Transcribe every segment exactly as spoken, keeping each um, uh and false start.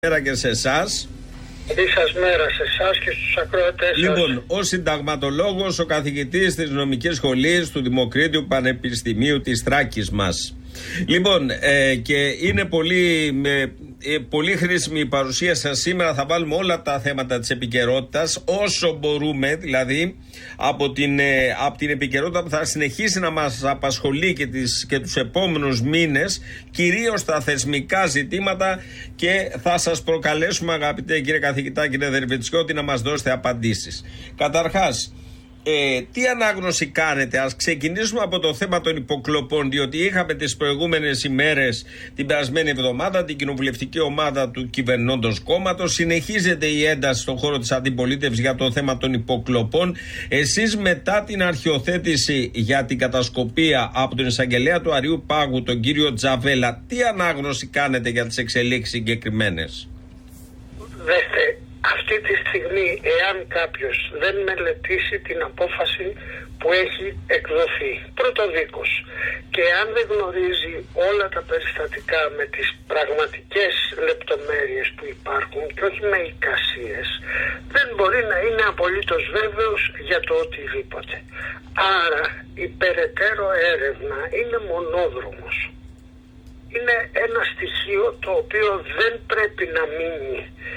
Μέρα και σε εσάς. Καλή σας μέρα σε εσάς και στους ακροατές σας. Λοιπόν, ο συνταγματολόγος, ο καθηγητής της νομικής σχολής του Δημοκρίτιου Πανεπιστημίου της Θράκης μας. Λοιπόν, ε, και είναι πολύ, ε, πολύ χρήσιμη η παρουσία σας σήμερα. Θα βάλουμε όλα τα θέματα της επικαιρότητας όσο μπορούμε, δηλαδή από την, ε, από την επικαιρότητα που θα συνεχίσει να μας απασχολεί και, τις, και τους επόμενους μήνες, κυρίως τα θεσμικά ζητήματα, και θα σας προκαλέσουμε, αγαπητέ κύριε καθηγητά, κύριε Δερβιτσιώτη, να μας δώσετε απαντήσεις. Καταρχάς, Ε, τι ανάγνωση κάνετε? Ας ξεκινήσουμε από το θέμα των υποκλοπών, διότι είχαμε τις προηγούμενες ημέρες, την περασμένη εβδομάδα, την κοινοβουλευτική ομάδα του κυβερνώντος κόμματος. Συνεχίζεται η ένταση στον χώρο της αντιπολίτευσης για το θέμα των υποκλοπών. Εσείς, μετά την αρχιοθέτηση για την κατασκοπία από τον εισαγγελέα του Αριού Πάγου, τον κύριο Τζαβέλα, τι ανάγνωση κάνετε για τις εξελίξεις συγκεκριμένες? Δέστε, αυτή τη στιγμή, εάν κάποιος δεν μελετήσει την απόφαση που έχει εκδοθεί πρωτοδίκως και αν δεν γνωρίζει όλα τα περιστατικά με τις πραγματικές λεπτομέρειες που υπάρχουν και όχι με εικασίες, δεν μπορεί να είναι απολύτως βέβαιος για το οτιδήποτε. Άρα η περαιτέρω έρευνα είναι μονόδρομος. Είναι ένα στοιχείο το οποίο δεν πρέπει να μείνει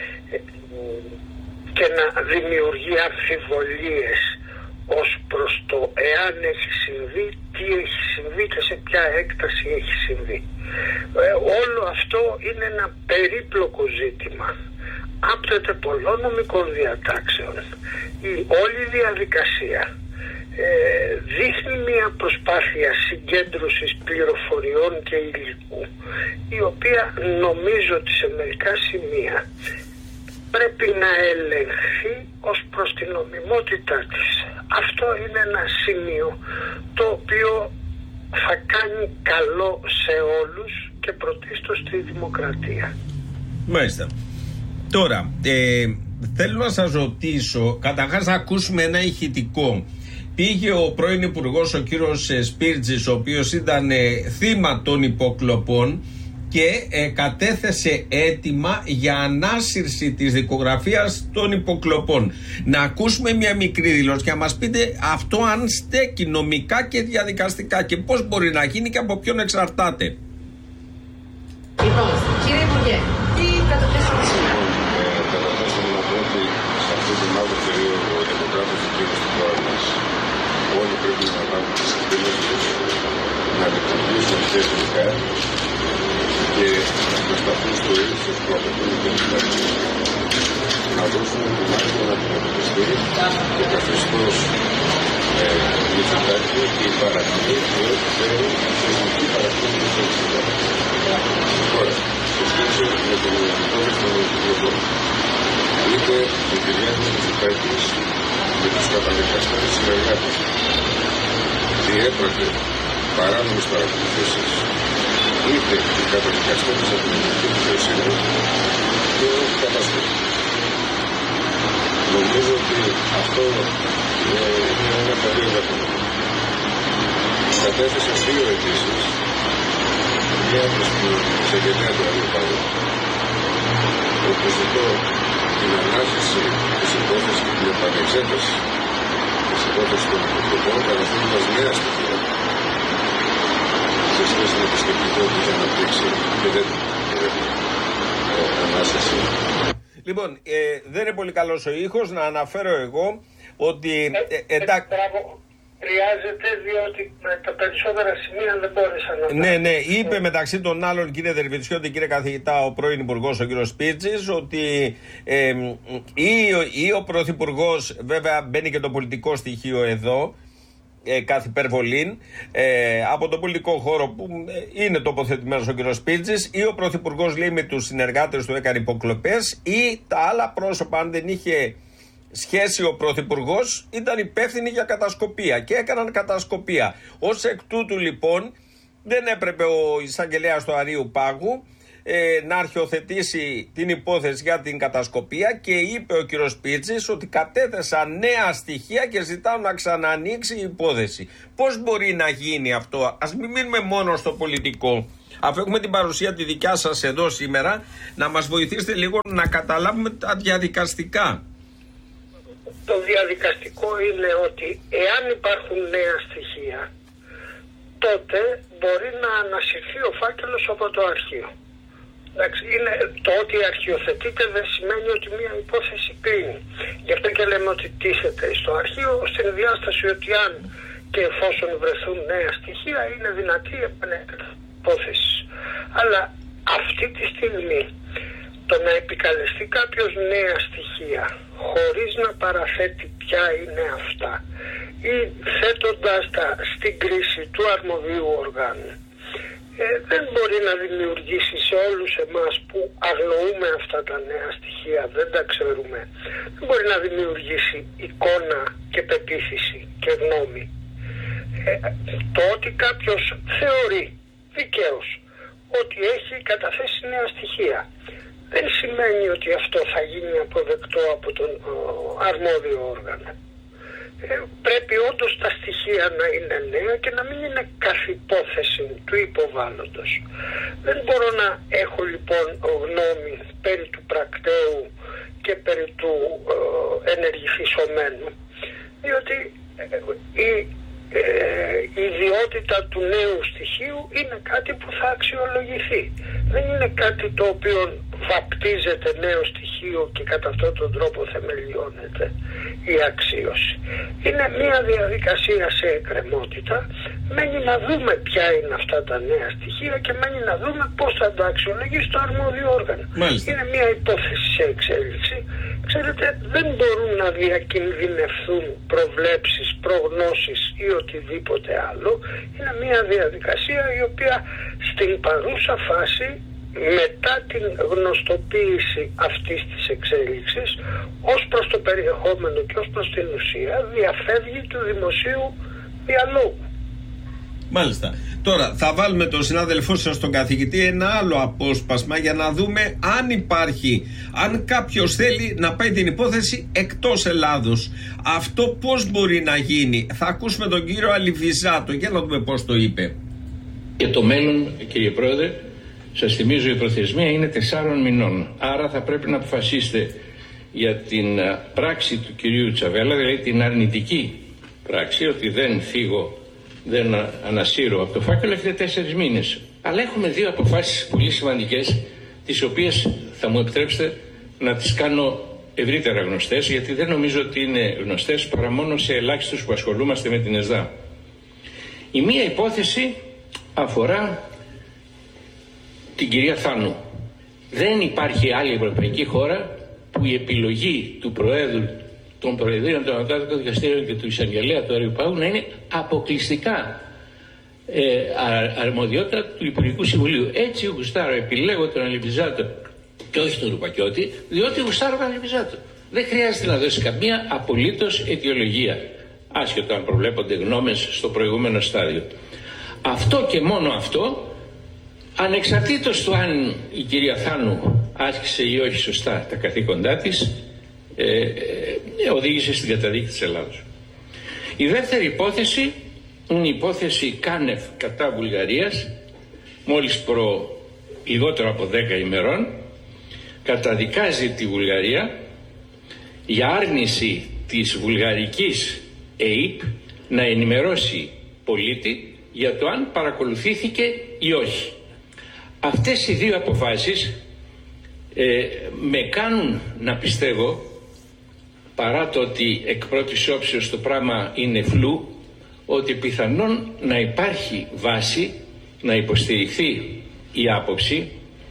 και να δημιουργεί αμφιβολίες ως προς το εάν έχει συμβεί, τι έχει συμβεί και σε ποια έκταση έχει συμβεί. Ε, όλο αυτό είναι ένα περίπλοκο ζήτημα. Άπτεται πολλών νομικών διατάξεων. Η όλη διαδικασία ε, δείχνει μια προσπάθεια συγκέντρωσης πληροφοριών και υλικού, η οποία νομίζω ότι σε μερικά σημεία πρέπει να ελεγχθεί ως προς την νομιμότητά της. Αυτό είναι ένα σημείο το οποίο θα κάνει καλό σε όλους και πρωτίστως στη δημοκρατία. Μάλιστα. Τώρα, ε, θέλω να σας ρωτήσω, καταρχάς να ακούσουμε ένα ηχητικό. Πήγε ο πρώην Υπουργός, ο κύριος Σπίρτζης, ο οποίος ήταν ε, θύμα των υποκλοπών, και ε, κατέθεσε αίτημα για ανάσυρση της δικογραφίας των υποκλοπών. Να ακούσουμε μια μικρή δήλωση και να μας πείτε αυτό αν στέκει νομικά και διαδικαστικά και πώς μπορεί να γίνει και από ποιον εξαρτάται. Λοιπόν, κύριε Υπουργέ, τι καταθέσατε σήμερα? Καταθέσαμε να πω ότι σε αυτή την μαύρη περίοδο ο Δημοκράτης και κύριος του χώρου μας όλοι πρέπει να λάβουν τις ευθύνες να λειτουργήσουν θετικά και να προσταθούν στο ύψος που απαιτούν οι δημοκρατίες. Να δώσουμε τουλάχιστον να αντιμετωπιστεί το καθεστώς Μητσοτάκη και η παραμονή που έχει φέρει θεσμική παρακολούθηση της εξουσίας. Τώρα, σε σχέση με την υπόθεση των υποκλοπών, είτε η κυρία Μητσοτάκη με τους καταδικασμένους συνεργάτες διέπρατε παράνομες παρακολουθήσεις, είτε οι καταδικασμένες από την ελληνική δικαιοσύνη και όχι καταστροφή. Νομίζω ότι αυτό είναι ένα πολύ ενδεχόμενο. Κατέθεσα δύο αιτήσεις, μία προς την εισαγγελέα του Αριού Πάγου, όπου ζητώ την ανάθεση της υπόθεσης και την επανεξέταση της υπόθεσης των υποκλοπών, καταθέτοντας νέα στοιχεία σε σχέση με το σκεπτικό που είχε αναπτύξει και δεν πήρε ανάσταση. Λοιπόν, ε, δεν είναι πολύ καλός ο ήχος. Να αναφέρω εγώ ότι Ε, ε, εντάξει. ε, Χρειάζεται, διότι με τα περισσότερα σημεία δεν μπόρεσα να... Ναι, ναι, είπε μεταξύ των άλλων, κύριε Δερβιτσιώτη, κύριε καθηγητά, ο πρώην Υπουργός, ο κύριος Σπίρτζης, ότι ε, ή, ή ο Πρωθυπουργός, βέβαια μπαίνει και το πολιτικό στοιχείο εδώ, ε, κάθε υπερβολή, ε, από τον πολιτικό χώρο που ε, είναι τοποθετημένος ο κύριος Σπίρτζης, ή ο Πρωθυπουργός λέει με τους συνεργάτες του έκανε υποκλοπές, ή τα άλλα πρόσωπα, αν δεν είχε σχέση ο Πρωθυπουργός, ήταν υπεύθυνοι για κατασκοπία και έκαναν κατασκοπία. Ως εκ τούτου λοιπόν δεν έπρεπε ο εισαγγελέας του Αρείου Πάγου ε, να αρχιοθετήσει την υπόθεση για την κατασκοπία, και είπε ο κύριος Σπίρτζης ότι κατέθεσαν νέα στοιχεία και ζητάουν να ξανανοίξει η υπόθεση. Πώς μπορεί να γίνει αυτό? Ας μην μείνουμε μόνο στο πολιτικό. αφού έχουμε την παρουσία τη δικιά σας εδώ σήμερα, να μας βοηθήσετε λίγο να καταλάβουμε τα διαδικαστικά. Το διαδικαστικό είναι ότι εάν υπάρχουν νέα στοιχεία, τότε μπορεί να ανασυρθεί ο φάκελος από το αρχείο. Εντάξει, είναι, το ότι αρχιοθετείται δεν σημαίνει ότι μια υπόθεση κλείνει. Γι' αυτό και λέμε ότι τίθεται στο αρχείο στην διάσταση ότι αν και εφόσον βρεθούν νέα στοιχεία είναι δυνατή η επανέκταση υπόθεση. Αλλά αυτή τη στιγμή το να επικαλεστεί κάποιος νέα στοιχεία χωρίς να παραθέτει ποια είναι αυτά ή θέτοντας τα στην κρίση του αρμοδίου οργάνου, ε, δεν μπορεί να δημιουργήσει σε όλους εμάς που αγνοούμε αυτά τα νέα στοιχεία, δεν τα ξέρουμε, δεν μπορεί να δημιουργήσει εικόνα και πεποίθηση και γνώμη. Ε, το ότι κάποιος θεωρεί δικαίως ότι έχει καταθέσει νέα στοιχεία δεν σημαίνει ότι αυτό θα γίνει αποδεκτό από τον ο, αρμόδιο όργανο. Ε, πρέπει όντως τα στοιχεία να είναι νέα και να μην είναι καθυπόθεση του υποβάλλοντος. Δεν μπορώ να έχω λοιπόν γνώμη περί του πρακτέου και περί του ε, ενεργηφισωμένου, διότι ε, η Ε, η ιδιότητα του νέου στοιχείου είναι κάτι που θα αξιολογηθεί. Δεν είναι κάτι το οποίο βαπτίζεται νέο στοιχείο και κατά αυτόν τον τρόπο θεμελιώνεται η αξίωση. Είναι μια διαδικασία σε εκκρεμότητα. Μένει να δούμε ποια είναι αυτά τα νέα στοιχεία και μένει να δούμε πώς θα τα αξιολογήσει το αρμόδιο όργανο. Μάλιστα. Είναι μια υπόθεση σε εξέλιξη. Ξέρετε, δεν μπορούν να διακινδυνευθούν προβλέψεις, προγνώσεις ή οτιδήποτε άλλο. Είναι μια διαδικασία η οποία στην παρούσα φάση, μετά την γνωστοποίηση αυτής της εξέλιξης, ως προς το περιεχόμενο και ως προς την ουσία, διαφεύγει του δημοσίου διαλόγου. Μάλιστα. Τώρα θα βάλουμε τον συνάδελφό σας, τον καθηγητή, ένα άλλο απόσπασμα για να δούμε αν υπάρχει, αν κάποιος θέλει να πάει την υπόθεση εκτός Ελλάδος. Αυτό πώς μπορεί να γίνει? Θα ακούσουμε τον κύριο Αλιβιζάτο για να δούμε πώς το είπε. Για το μέλλον, κύριε Πρόεδρε, σας θυμίζω η προθεσμία είναι τεσσάρων μηνών. Άρα θα πρέπει να αποφασίσετε για την πράξη του κυρίου Τσαβέλα, δηλαδή την αρνητική πράξη, ότι δεν θίγω, δεν ανασύρω από το φάκελο. Έχετε τέσσερις μήνες. Αλλά έχουμε δύο αποφάσεις πολύ σημαντικές, τις οποίες θα μου επιτρέψετε να τις κάνω ευρύτερα γνωστές, γιατί δεν νομίζω ότι είναι γνωστές παρά μόνο σε ελάχιστους που ασχολούμαστε με την ΕΣΔΑ. Η μία υπόθεση αφορά την κυρία Θάνου. Δεν υπάρχει άλλη ευρωπαϊκή χώρα που η επιλογή του Προέδρου, των Προεδρίων, των Ανώτατων Δικαστήριων και του Εισαγγελέα του Αριουπάγου να είναι αποκλειστικά ε, αρμοδιότητα του Υπουργικού Συμβουλίου. Έτσι γουστάρω, επιλέγω τον Αλιβιζάτο και όχι τον Ρουπακιώτη, διότι γουστάρω τον Αλιβιζάτο. Δεν χρειάζεται να δώσει καμία απολύτως αιτιολογία, άσχετο αν προβλέπονται γνώμες στο προηγούμενο στάδιο. Αυτό και μόνο αυτό, ανεξαρτήτως του αν η κυρία Θάνου άσκησε ή όχι σωστά τα καθήκοντά της, ε, ε, οδήγησε στην καταδίκη της Ελλάδος. Η δεύτερη υπόθεση είναι η υπόθεση Κάνεφ κατά Βουλγαρίας. Μόλις προ λιγότερο από δέκα ημερών καταδικάζει τη Βουλγαρία για άρνηση της βουλγαρικής ΕΥΠ να ενημερώσει πολίτη για το αν παρακολουθήθηκε ή όχι. Αυτές οι δύο αποφάσεις ε, με κάνουν να πιστεύω, παρά το ότι εκ πρώτης όψεως το πράγμα είναι φλού, ότι πιθανόν να υπάρχει βάση να υποστηριχθεί η άποψη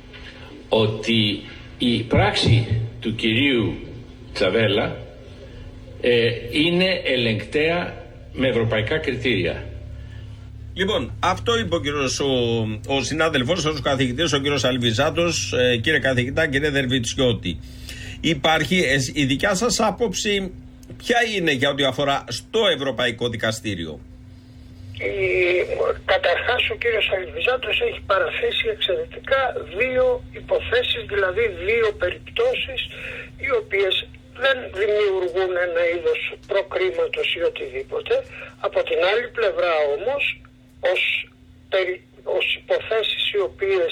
ότι η πράξη του κυρίου Τσαβέλα ε, είναι ελεγκτέα με ευρωπαϊκά κριτήρια. Λοιπόν, αυτό είπε ο, κύριος, ο, ο συνάδελφός σας, ο καθηγητής, ο κύριος Αλιβιζάτος. Ε, κύριε καθηγητά, κύριε Δερβιτσιώτη, υπάρχει ε, η δικιά σας άποψη ποια είναι για ό,τι αφορά στο Ευρωπαϊκό Δικαστήριο? Η, καταρχάς ο κύριος Αλιβιζάτος έχει παραθέσει εξαιρετικά δύο υποθέσεις, δηλαδή δύο περιπτώσεις οι οποίες δεν δημιουργούν ένα είδος προκρίματος ή οτιδήποτε. Από την άλλη πλευρά όμως, ως περι, ως υποθέσεις οι οποίες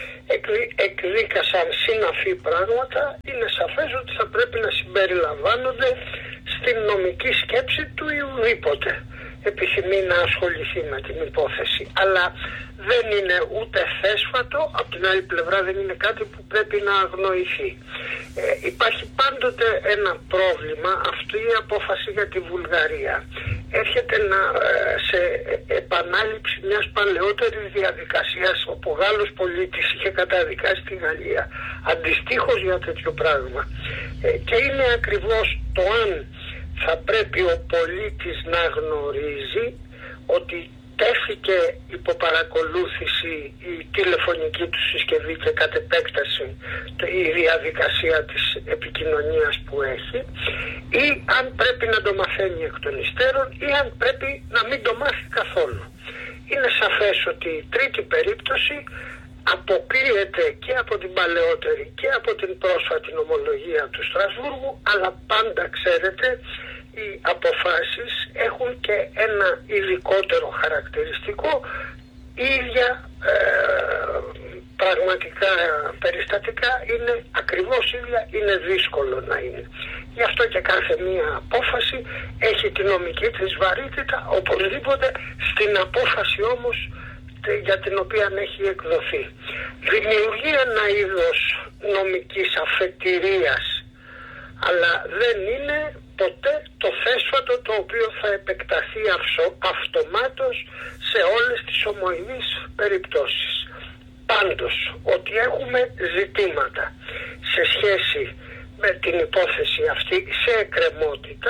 εκδίκασαν συναφή πράγματα, είναι σαφές ότι θα πρέπει να συμπεριλαμβάνονται στην νομική σκέψη του ή ουδήποτε επιθυμεί να ασχοληθεί με την υπόθεση. Αλλά δεν είναι ούτε θέσφατο, από την άλλη πλευρά δεν είναι κάτι που πρέπει να αγνοηθεί. Ε, υπάρχει πάντοτε ένα πρόβλημα, αυτή η απόφαση για τη Βουλγαρία έρχεται να, σε επανάληψη μιας παλαιότερης διαδικασίας όπου ο Γάλλος πολίτης είχε καταδικάσει τη Γαλλία αντιστοίχως για τέτοιο πράγμα. Ε, και είναι ακριβώς το αν θα πρέπει ο πολίτης να γνωρίζει ότι τέθηκε υπό παρακολούθηση η τηλεφωνική του συσκευή και κατ' επέκταση η διαδικασία της επικοινωνίας που έχει, ή αν πρέπει να το μαθαίνει εκ των υστέρων ή αν πρέπει να μην το μάθει καθόλου. Είναι σαφές ότι η τρίτη περίπτωση αποκλείεται και από την παλαιότερη και από την πρόσφατη νομολογία του Στρασβούργου, αλλά πάντα ξέρετε οι αποφάσεις έχουν και ένα ειδικότερο χαρακτηριστικό. Η ίδια ε, πραγματικά περιστατικά είναι ακριβώς ίδια, είναι δύσκολο να είναι. Γι' αυτό και κάθε μία απόφαση έχει τη νομική της βαρύτητα, οπωσδήποτε στην απόφαση όμως για την οποία έχει εκδοθεί. Δημιουργεί ένα είδος νομικής αφετηρίας, αλλά δεν είναι ποτέ το θέσφατο το οποίο θα επεκταθεί αυτομάτως σε όλες τις ομοειδείς περιπτώσεις. Πάντως, ότι έχουμε ζητήματα σε σχέση με την υπόθεση αυτή σε εκκρεμότητα,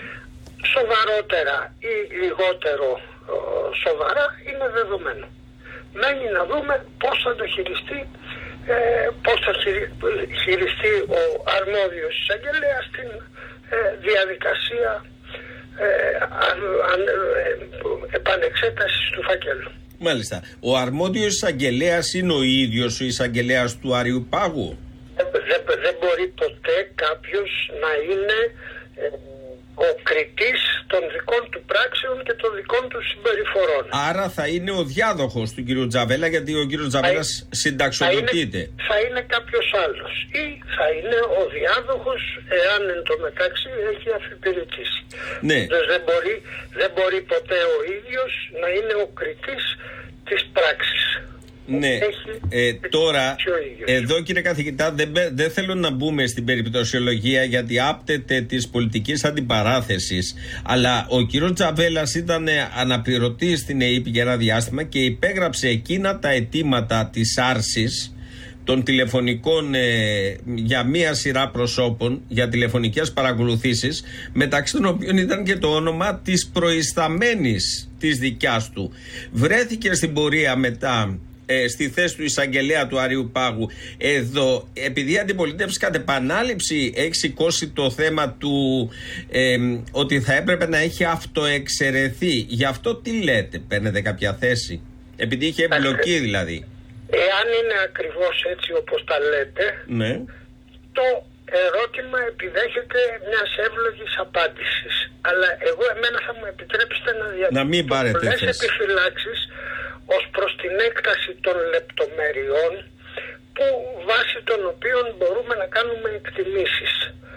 σοβαρότερα ή λιγότερο σοβαρά, είναι δεδομένο. Μένει να δούμε πώς θα το χειριστεί, ε, πώς θα χειριστεί ο αρμόδιος εισαγγελέας στην ε, διαδικασία ε, αν, αν, ε, επανεξέτασης του φακέλου. Μάλιστα. Ο αρμόδιος εισαγγελέας είναι ο ίδιος ο εισαγγελέας του Αριουπάγου? Ε, δεν δε μπορεί ποτέ κάποιος να είναι ε, ο κριτής των δικών του πράξεων και των δικών του συμπεριφορών. Άρα θα είναι ο διάδοχος του κ. Τζαβέλα, γιατί ο κ. Τζαβέλας συνταξιοδοτείται. Θα είναι, θα είναι κάποιος άλλος ή θα είναι ο διάδοχος εάν εν τω μεταξύ έχει αφιπηρετήσει. Ναι. Δεν μπορεί, δεν μπορεί ποτέ ο ίδιος να είναι ο κριτής της πράξης. Ναι, ε, τώρα εδώ κύριε καθηγητά δεν, δεν θέλω να μπούμε στην περιπτωσιολογία γιατί άπτεται της πολιτικής αντιπαράθεσης, αλλά ο κύριος Τζαβέλας ήταν αναπληρωτής στην ΕΕΠ για ένα διάστημα και υπέγραψε εκείνα τα αιτήματα της άρσης των τηλεφωνικών ε, για μία σειρά προσώπων για τηλεφωνικές παρακολουθήσεις, μεταξύ των οποίων ήταν και το όνομα της προϊσταμένης της δικιάς του. Βρέθηκε στην πορεία μετά Ε, στη θέση του εισαγγελέα του Αριουπάγου. Εδώ, επειδή η αντιπολίτευση κατ' επανάληψη έχει σηκώσει το θέμα του ε, ότι θα έπρεπε να έχει αυτοεξαιρεθεί, γι' αυτό τι λέτε, παίρνετε κάποια θέση? Επειδή είχε εμπλοκή δηλαδή. Εάν είναι ακριβώς έτσι όπως τα λέτε, ναι, το ερώτημα επιδέχεται μιας εύλογης απάντησης. Αλλά εγώ εμένα θα μου επιτρέψετε να διατηρήσω να μην πάρετε πολλές θέση. επιφυλάξεις ως προς την έκταση των λεπτομεριών που βάσει των οποίων μπορούμε να κάνουμε εκτιμήσεις.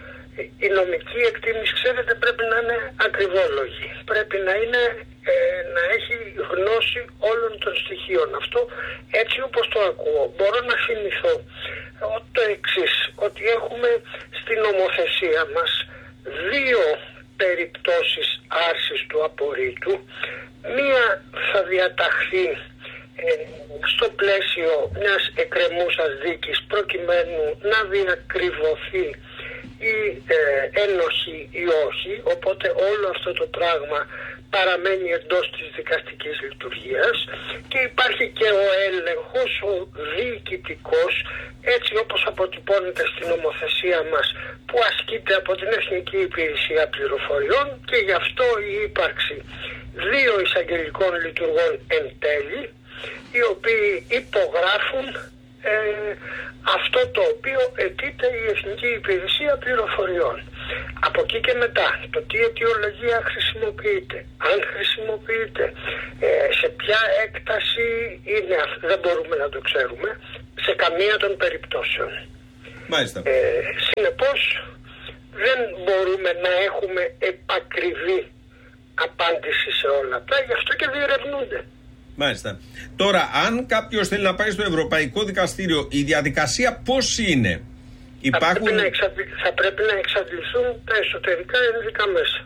Η νομική εκτίμηση, ξέρετε, πρέπει να είναι ακριβόλογη. Πρέπει να, είναι, ε, να έχει γνώση όλων των στοιχείων. Αυτό έτσι όπως το ακούω. Μπορώ να θυμηθώ το εξής, ότι έχουμε στην νομοθεσία μας δύο περιπτώσεις άρσης του απορρίτου. Μία θα διαταχθεί ε, στο πλαίσιο μιας εκκρεμούσας δίκης προκειμένου να διακριβωθεί η ε, ένοχη ή όχι, οπότε όλο αυτό το πράγμα παραμένει εντός της δικαστικής λειτουργίας και υπάρχει και ο έλεγχος, ο διοικητικός, έτσι όπως αποτυπώνεται στην νομοθεσία μας, που ασκείται από την Εθνική Υπηρεσία Πληροφοριών, και γι' αυτό η ύπαρξη δύο εισαγγελικών λειτουργών εν τέλει, οι οποίοι υπογράφουν ε, αυτό το οποίο αιτείται η Εθνική Υπηρεσία Πληροφοριών. Από εκεί και μετά, το τι αιτιολογία χρησιμοποιείται, αν χρησιμοποιείται, ε, σε ποια έκταση είναι, δεν μπορούμε να το ξέρουμε, σε καμία των περιπτώσεων. Μάλιστα. Ε, συνεπώς, δεν μπορούμε να έχουμε επακριβή απάντηση σε όλα αυτά, γι' αυτό και διερευνούνται. Μάλιστα. Τώρα, αν κάποιος θέλει να πάει στο Ευρωπαϊκό Δικαστήριο, η διαδικασία πώς είναι? Υπάρχουν... Θα, πρέπει να εξαντλη... θα πρέπει να εξαντληθούν τα εσωτερικά ενδικά μέσα.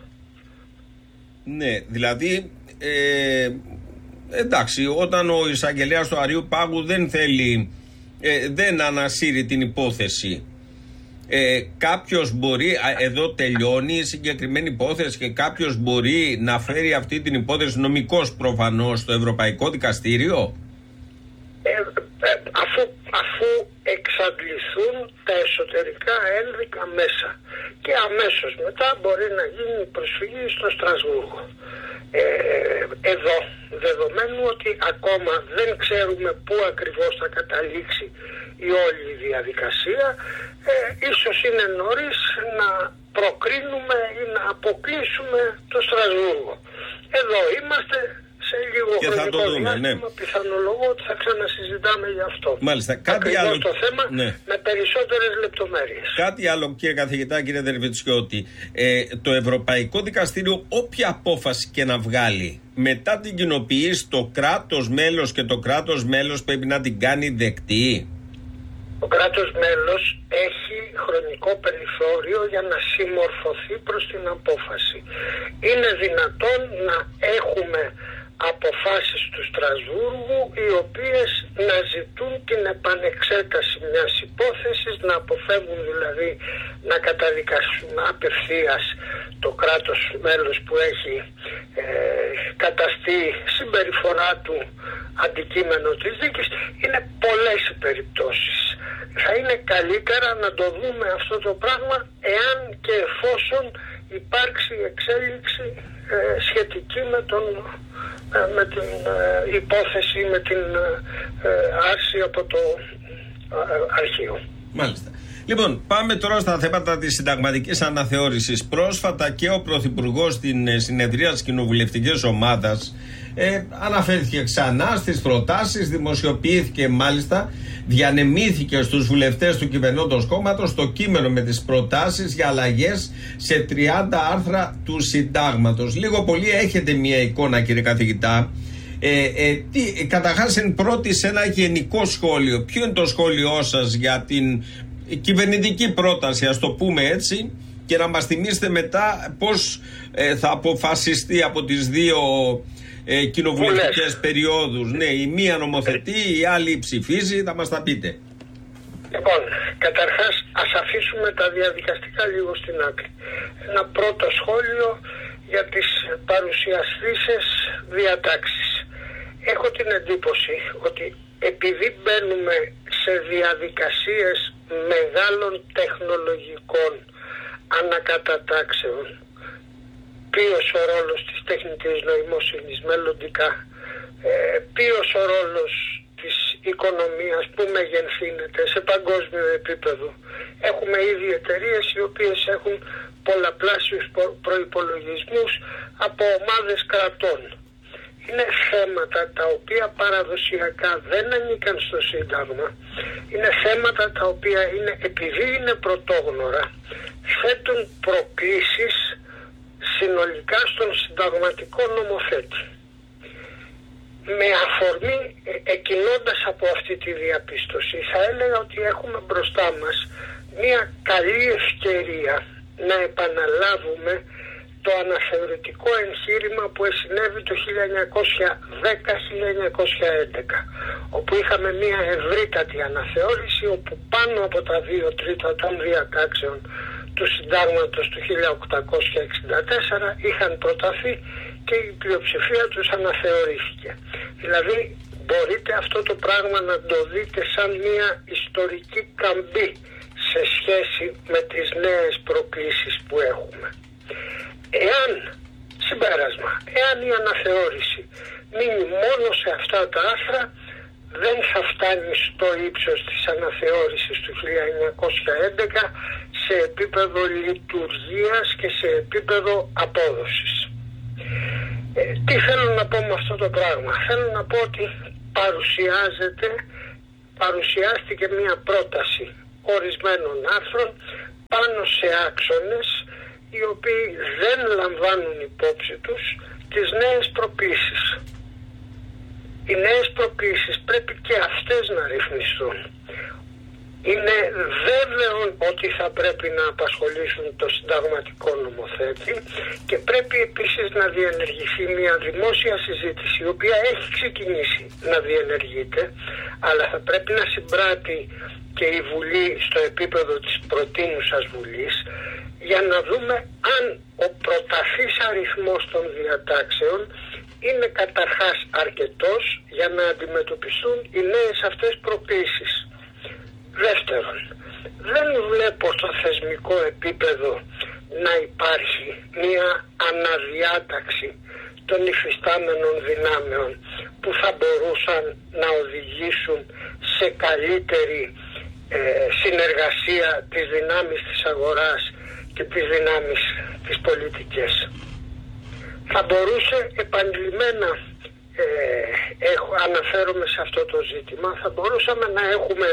Ναι, δηλαδή, ε, εντάξει, όταν ο εισαγγελέας του Αριού Πάγου δεν θέλει, ε, δεν ανασύρει την υπόθεση, Ε, κάποιος μπορεί, εδώ τελειώνει η συγκεκριμένη υπόθεση και κάποιος μπορεί να φέρει αυτή την υπόθεση νομικός προφανώς στο Ευρωπαϊκό Δικαστήριο. Ε, ε, αφού, αφού εξαντληθούν τα εσωτερικά ένδικα μέσα και αμέσως μετά μπορεί να γίνει η προσφυγή στο Στρασβούργο. Ε, εδώ, δεδομένου ότι ακόμα δεν ξέρουμε πού ακριβώς θα καταλήξει η όλη η διαδικασία, ε, ίσως είναι νωρίς να προκρίνουμε ή να αποκλείσουμε το Στρασβούργο. Εδώ είμαστε, σε λίγο και χρονικό δούμε, διάστημα, ναι. Πιθανολογώ ότι θα ξανασυζητάμε γι' αυτό. Μάλιστα. Κάτι άλλο το θέμα, ναι. με περισσότερες λεπτομέρειες. Κάτι άλλο, κύριε καθηγητά, κύριε Δερβιτσιώτη, ε, το Ευρωπαϊκό Δικαστήριο όποια απόφαση και να βγάλει, μετά την κοινοποιήσει το κράτος μέλος και το κράτος μέλος πρέπει να την κάνει δεκτή. Το κράτος μέλος έχει χρονικό περιθώριο για να συμμορφωθεί προς την απόφαση. Είναι δυνατόν να έχουμε αποφάσεις του Στρασβούργου οι οποίες να ζητούν την επανεξέταση μιας υπόθεσης, να αποφεύγουν δηλαδή να καταδικάσουν απευθείας το κράτος μέλος που έχει ε, καταστεί συμπεριφορά του αντικείμενο της δίκης. Είναι πολλές οι περιπτώσεις. Θα είναι καλύτερα να το δούμε αυτό το πράγμα εάν και εφόσον υπάρξει εξέλιξη ε, σχετική με, τον, ε, με την ε, υπόθεση, με την ε, άρση από το ε, αρχείο. Μάλιστα. Λοιπόν, πάμε τώρα στα θέματα της συνταγματικής αναθεώρησης. Πρόσφατα και ο Πρωθυπουργός στην συνεδρία της Κοινοβουλευτικής Ομάδας ε, αναφέρθηκε ξανά στις προτάσεις, δημοσιοποιήθηκε μάλιστα, διανεμήθηκε στους βουλευτές του κυβερνώντος κόμματος το κείμενο με τις προτάσεις για αλλαγές σε τριάντα άρθρα του συντάγματος. Λίγο πολύ έχετε μια εικόνα, κύριε καθηγητά. Ε, ε, τι, καταρχάς εν πρώτη σε ένα γενικό σχόλιο, ποιο είναι το σχόλιο σας για την κυβερνητική πρόταση, ας το πούμε έτσι, και να μας θυμίσετε μετά πώς ε, θα αποφασιστεί από τις δύο ε, κοινοβουλευτικές περιόδους. Ναι, η μία νομοθετεί, η άλλη ψηφίζει, θα μας τα πείτε. Λοιπόν, καταρχάς ας αφήσουμε τα διαδικαστικά λίγο στην άκρη. Ένα πρώτο σχόλιο για τις παρουσιαστήσεις διατάξεις. Έχω την εντύπωση ότι επειδή μπαίνουμε σε διαδικασίες μεγάλων τεχνολογικών ανακατατάξεων, ποιος ο ρόλος της τεχνητής νοημοσύνης μελλοντικά, ε, ποιος ο ρόλος της οικονομίας που μεγενθύνεται σε παγκόσμιο επίπεδο. Έχουμε ήδη εταιρείες οι οποίες έχουν πολλαπλάσιους προϋπολογισμούς από ομάδες κρατών. Είναι θέματα τα οποία παραδοσιακά δεν ανήκαν στο Σύνταγμα. Είναι θέματα τα οποία είναι, επειδή είναι πρωτόγνωρα, θέτουν προκλήσεις συνολικά στον συνταγματικό νομοθέτη. Με αφορμή, εκκινώντας από αυτή τη διαπίστωση, θα έλεγα ότι έχουμε μπροστά μας μια καλή ευκαιρία να επαναλάβουμε το αναθεωρητικό εγχείρημα που συνέβη το χίλια εννιακόσια δέκα με χίλια εννιακόσια έντεκα, όπου είχαμε μια ευρύτατη αναθεώρηση όπου πάνω από τα δύο τρίτα των διατάξεων του συντάγματος του χίλια οκτακόσια εξήντα τέσσερα είχαν προταθεί και η πλειοψηφία τους αναθεωρήθηκε. Δηλαδή μπορείτε αυτό το πράγμα να το δείτε σαν μια ιστορική καμπή σε σχέση με τις νέες προκλήσεις που έχουμε. Εάν, συμπέρασμα, εάν η αναθεώρηση μείνει μόνο σε αυτά τα άρθρα, δεν θα φτάνει στο ύψος της αναθεώρησης του χίλια εννιακόσια έντεκα σε επίπεδο λειτουργίας και σε επίπεδο απόδοσης. Ε, τι θέλω να πω με αυτό το πράγμα? Θέλω να πω ότι παρουσιάζεται, παρουσιάστηκε μια πρόταση ορισμένων άρθρων πάνω σε άξονες οι οποίοι δεν λαμβάνουν υπόψη τους τις νέες προκλήσεις. Οι νέες προκλήσεις πρέπει και αυτές να ρυθμιστούν. Είναι βέβαιο ότι θα πρέπει να απασχολήσουν το συνταγματικό νομοθέτη και πρέπει επίσης να διενεργηθεί μια δημόσια συζήτηση, η οποία έχει ξεκινήσει να διενεργείται, αλλά θα πρέπει να συμπράττει και η Βουλή στο επίπεδο της προτείνουσας Βουλής, για να δούμε αν ο προταθής αριθμός των διατάξεων είναι καταρχάς αρκετός για να αντιμετωπιστούν οι νέες αυτές προκλήσεις. Δεύτερον, δεν βλέπω στο θεσμικό επίπεδο να υπάρχει μια αναδιάταξη των υφιστάμενων δυνάμεων που θα μπορούσαν να οδηγήσουν σε καλύτερη ε, συνεργασία της δυνάμεις της αγοράς και τις δυνάμεις της πολιτικής. Θα μπορούσε επανειλημμένα, ε, έχω, αναφέρομαι σε αυτό το ζήτημα, θα μπορούσαμε να έχουμε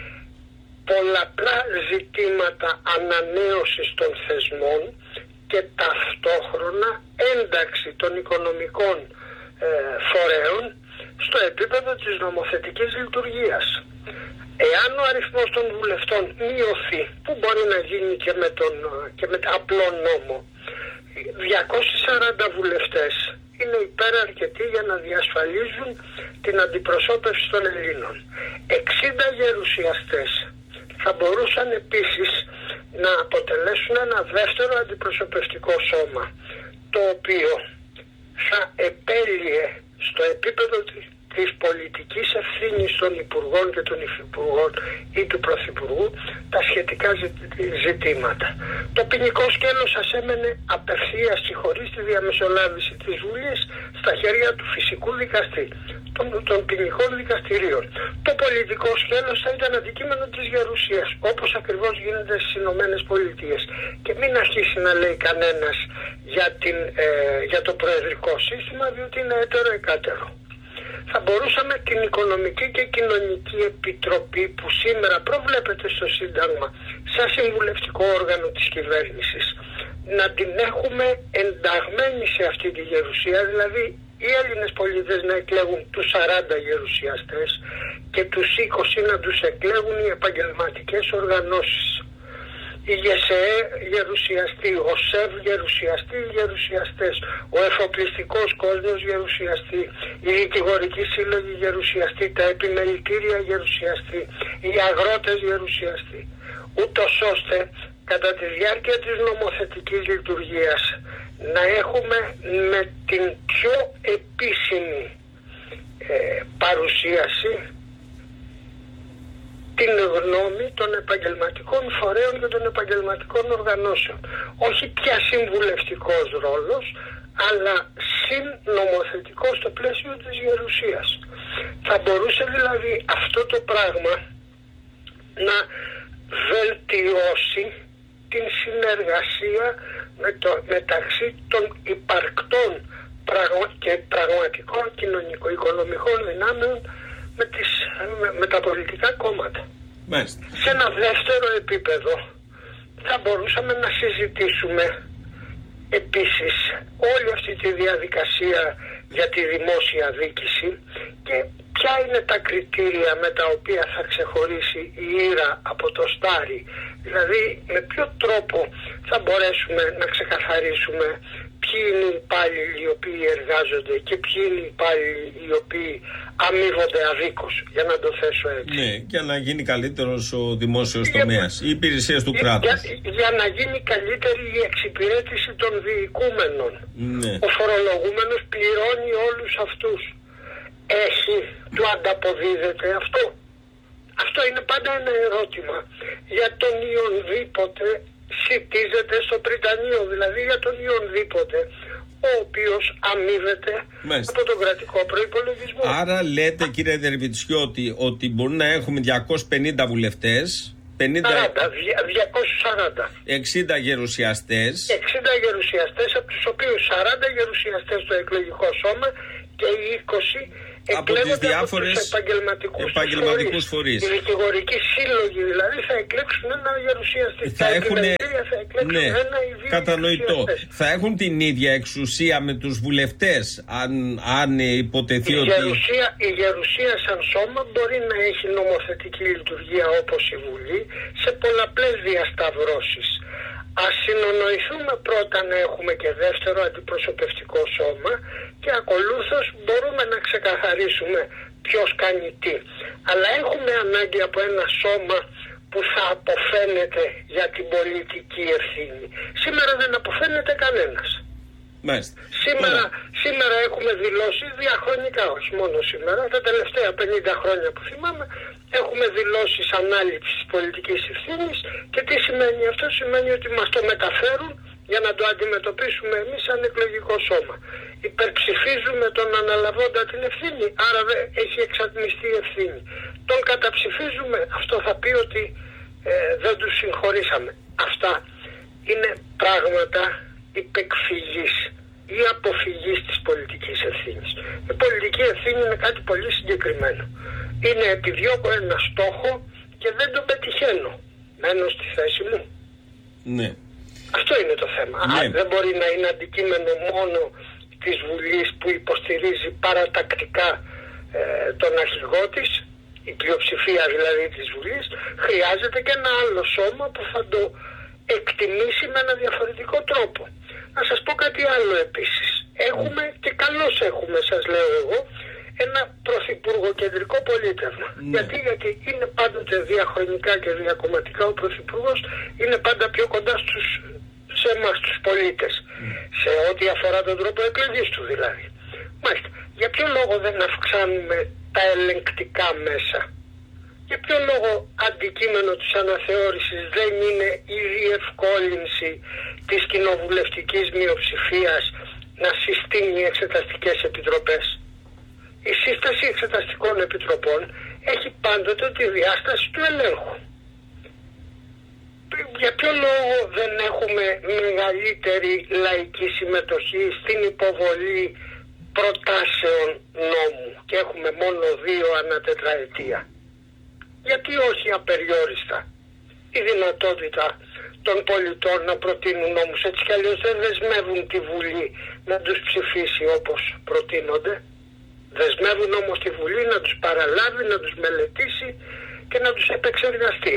πολλαπλά ζητήματα ανανέωσης των θεσμών και ταυτόχρονα ένταξη των οικονομικών ε, φορέων στο επίπεδο της νομοθετικής λειτουργίας. Εάν ο αριθμός των βουλευτών μειωθεί, που μπορεί να γίνει και με τον και με απλό νόμο, διακόσιοι σαράντα βουλευτές είναι υπεραρκετοί για να διασφαλίζουν την αντιπροσώπευση των Ελλήνων. εξήντα γερουσιαστές θα μπορούσαν επίσης να αποτελέσουν ένα δεύτερο αντιπροσωπευτικό σώμα, το οποίο θα επέλυε στο επίπεδο της πολιτικής ευθύνης των Υπουργών και των Υφυπουργών ή του Πρωθυπουργού τα σχετικά ζητήματα. Το ποινικό σκέλος σας έμενε απευθείας και χωρίς τη διαμεσολάβηση της Βουλής στα χέρια του φυσικού δικαστή, των, των ποινικών δικαστηρίων. Το πολιτικό σκέλος θα ήταν αντικείμενο της γερουσίας, όπως ακριβώς γίνεται στις Ηνωμένες Πολιτείες. Και μην αρχίσει να λέει κανένας για, την, ε, για το προεδρικό σύστημα, διότι είναι έτερο εκάτερο. Θα μπορούσαμε την Οικονομική και Κοινωνική Επιτροπή, που σήμερα προβλέπεται στο Σύνταγμα σαν συμβουλευτικό όργανο της κυβέρνησης, να την έχουμε ενταγμένη σε αυτή τη γερουσία, δηλαδή οι Έλληνες πολίτες να εκλέγουν τους σαράντα γερουσιαστές και τους είκοσι να τους εκλέγουν οι επαγγελματικές οργανώσεις. Η ΓΕΣΕΕ γερουσιαστή, ο ΣΕΒ γερουσιαστή, οι γερουσιαστές, ο εφοπλιστικός κόσμος γερουσιαστή, οι δικηγορικοί σύλλογοι γερουσιαστή, τα επιμελητήρια γερουσιαστή, οι αγρότες γερουσιαστή, ούτως ώστε κατά τη διάρκεια της νομοθετικής λειτουργίας να έχουμε με την πιο επίσημη ε, παρουσίαση την γνώμη των επαγγελματικών φορέων και των επαγγελματικών οργανώσεων. Όχι πια συμβουλευτικός ρόλος, αλλά συνομοθετικό στο πλαίσιο της γερουσίας. Θα μπορούσε δηλαδή αυτό το πράγμα να βελτιώσει την συνεργασία με το, μεταξύ των υπαρκτών πραγμα, και πραγματικών κοινωνικο-οικονομικών δυνάμεων με, τις, με, με τα πολιτικά κόμματα. Μάλιστα. Σε ένα δεύτερο επίπεδο θα μπορούσαμε να συζητήσουμε επίσης όλη αυτή τη διαδικασία για τη δημόσια δίκηση και ποια είναι τα κριτήρια με τα οποία θα ξεχωρίσει η Ήρα από το Στάρι. Δηλαδή με ποιο τρόπο θα μπορέσουμε να ξεκαθαρίσουμε ποιοι είναι οι υπάλληλοι οι οποίοι εργάζονται και ποιοι είναι οι υπάλληλοι οι οποίοι αμείβονται αδίκως, για να το θέσω έτσι. Ναι, για να γίνει καλύτερος ο δημόσιος τομέας, οι υπηρεσίες του κράτους. Για, για να γίνει καλύτερη η εξυπηρέτηση των διοικούμενων. Ναι. Ο φορολογούμενος πληρώνει όλους αυτούς. Έχει, του ανταποδίδεται αυτό? Αυτό είναι πάντα ένα ερώτημα. Για τον ιονδήποτε σιτίζεται στο πριτανείο, δηλαδή για τον ιονδήποτε ο οποίος αμείβεται Μάλιστα. από τον κρατικό προϋπολογισμό. Άρα λέτε, κύριε Δερβιτσιώτη, ότι μπορεί να έχουμε διακόσιους πενήντα βουλευτές, πενήντα... σαράντα, διακόσιους σαράντα. εξήντα γερουσιαστές. εξήντα γερουσιαστές, από τους οποίους σαράντα γερουσιαστές στο εκλογικό σώμα και οι είκοσι από τις διάφορες επαγγελματικούς, επαγγελματικούς φορείς. Οι δικηγορικοί σύλλογοι δηλαδή θα εκλέξουν ένα γερουσιαστή. Θα έχουν, θα εκλέξουν ναι, ένα ή δύο κατανοητό. Θα έχουν την ίδια εξουσία με τους βουλευτές, αν, αν υποτεθεί η ότι... Γερουσία, η γερουσία σαν σώμα μπορεί να έχει νομοθετική λειτουργία όπως η Βουλή σε πολλαπλές διασταυρώσεις. Ας συνονοηθούμε πρώτα να έχουμε και δεύτερο αντιπροσωπευτικό σώμα και ακολούθως μπορούμε να ξεκαθαρίσουμε ποιος κάνει τι. Αλλά έχουμε ανάγκη από ένα σώμα που θα αποφαίνεται για την πολιτική ευθύνη. Σήμερα δεν αποφαίνεται κανένας. Μάλιστα. Σήμερα, σήμερα έχουμε δηλώσει διαχρονικά, όχι μόνο σήμερα, τα τελευταία πενήντα χρόνια που θυμάμαι, έχουμε δηλώσεις ανάληψης πολιτικής ευθύνης και τι σημαίνει αυτό? Σημαίνει ότι μας το μεταφέρουν για να το αντιμετωπίσουμε εμείς σαν εκλογικό σώμα. Υπερψηφίζουμε τον αναλαβώντα την ευθύνη, άρα έχει εξατμιστεί η ευθύνη. Τον καταψηφίζουμε, αυτό θα πει ότι ε, δεν τους συγχωρήσαμε. Αυτά είναι πράγματα υπεκφυγής ή αποφυγής της πολιτικής ευθύνης. Η πολιτική ευθύνη είναι κάτι πολύ συγκεκριμένο. Είναι επιδιώκω ένα στόχο και δεν τον πετυχαίνω. Μένω στη θέση μου. Ναι. Αυτό είναι το θέμα. Ναι. Αν δεν μπορεί να είναι αντικείμενο μόνο της Βουλής που υποστηρίζει παρατακτικά ε, τον αρχηγό της, η πλειοψηφία δηλαδή της Βουλής, χρειάζεται και ένα άλλο σώμα που θα το εκτιμήσει με ένα διαφορετικό τρόπο. Να σας πω κάτι άλλο επίσης. Έχουμε και καλώς έχουμε, σας λέω εγώ, ένα πρωθυπουργοκεντρικό πολίτευμα. Ναι. Γιατί, γιατί είναι πάντοτε διαχρονικά και διακομματικά ο πρωθυπουργός είναι πάντα πιο κοντά στους, σε εμάς τους πολίτες. Mm. Σε ό,τι αφορά τον τρόπο εκλογής του δηλαδή. Μάλιστα, για ποιο λόγο δεν αυξάνουμε τα ελεγκτικά μέσα? Για ποιο λόγο αντικείμενο της αναθεώρησης δεν είναι η διευκόλυνση της κοινοβουλευτικής μειοψηφίας να συστήνει εξεταστικές επιτροπές? Η σύσταση εξεταστικών επιτροπών έχει πάντοτε τη διάσταση του ελέγχου. Για ποιο λόγο δεν έχουμε μεγαλύτερη λαϊκή συμμετοχή στην υποβολή προτάσεων νόμου και έχουμε μόνο δύο ανά τετραετία? Γιατί όχι απεριόριστα η δυνατότητα των πολιτών να προτείνουν νόμους? Έτσι κι αλλιώς δεν δεσμεύουν τη Βουλή να τους ψηφίσει όπως προτείνονται. Δεσμεύουν όμως τη Βουλή να τους παραλάβει, να τους μελετήσει και να τους επεξεργαστεί.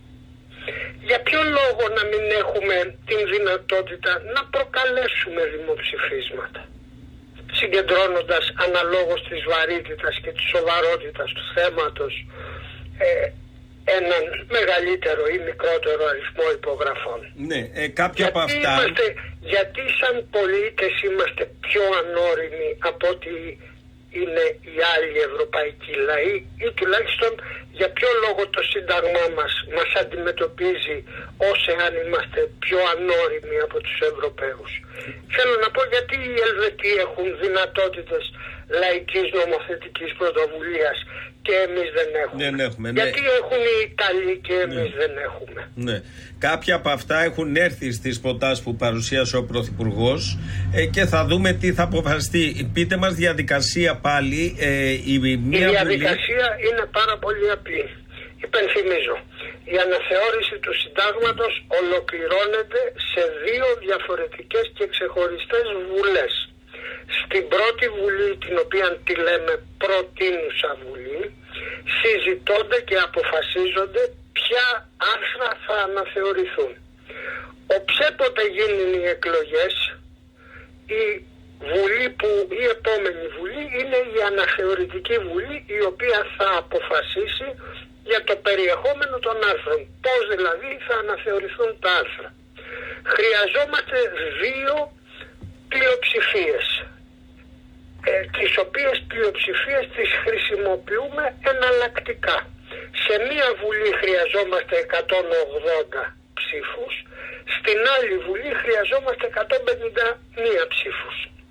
Για ποιο λόγο να μην έχουμε την δυνατότητα να προκαλέσουμε δημοψηφίσματα, συγκεντρώνοντας αναλόγως της βαρύτητας και της σοβαρότητας του θέματος ε, έναν μεγαλύτερο ή μικρότερο αριθμό υπογραφών? Ναι, ε, κάποια γιατί από αυτά... Είμαστε, γιατί σαν πολίτες είμαστε πιο ανώριμοι από ότι είναι οι άλλοι ευρωπαϊκοί λαοί, ή τουλάχιστον για ποιο λόγο το Σύνταγμά μας μας αντιμετωπίζει ως εάν είμαστε πιο ανώριμοι από τους Ευρωπαίους? Θέλω να πω γιατί οι Ελβετοί έχουν δυνατότητες λαϊκής νομοθετικής πρωτοβουλίας και εμείς δεν έχουμε. Δεν έχουμε, ναι. Γιατί έχουν οι Ιταλοί και εμείς ναι. δεν έχουμε. Ναι. Κάποια από αυτά έχουν έρθει στις προτάσεις που παρουσίασε ο Πρωθυπουργός ε, και θα δούμε τι θα αποφασιστεί. Πείτε μας διαδικασία πάλι. Ε, η, μία η διαδικασία βουλή... είναι πάρα πολύ απλή. Υπενθυμίζω, η αναθεώρηση του συντάγματος ολοκληρώνεται σε δύο διαφορετικές και ξεχωριστές βουλές. Στην πρώτη βουλή, την οποία τη λέμε προτείνουσα βουλή, συζητώνται και αποφασίζονται ποια άρθρα θα αναθεωρηθούν. Οψέποτε γίνουν οι εκλογές, η βουλή που, η επόμενη βουλή είναι η αναθεωρητική βουλή, η οποία θα αποφασίσει για το περιεχόμενο των άρθρων. Πώς δηλαδή θα αναθεωρηθούν τα άρθρα. Χρειαζόμαστε δύο πλειοψηφίες, ε, τις οποίες πλειοψηφίες τις χρησιμοποιούμε εναλλακτικά. Σε μία βουλή χρειαζόμαστε εκατόν ογδόντα ψήφους, στην άλλη βουλή χρειαζόμαστε εκατόν πενήντα μία ψήφους.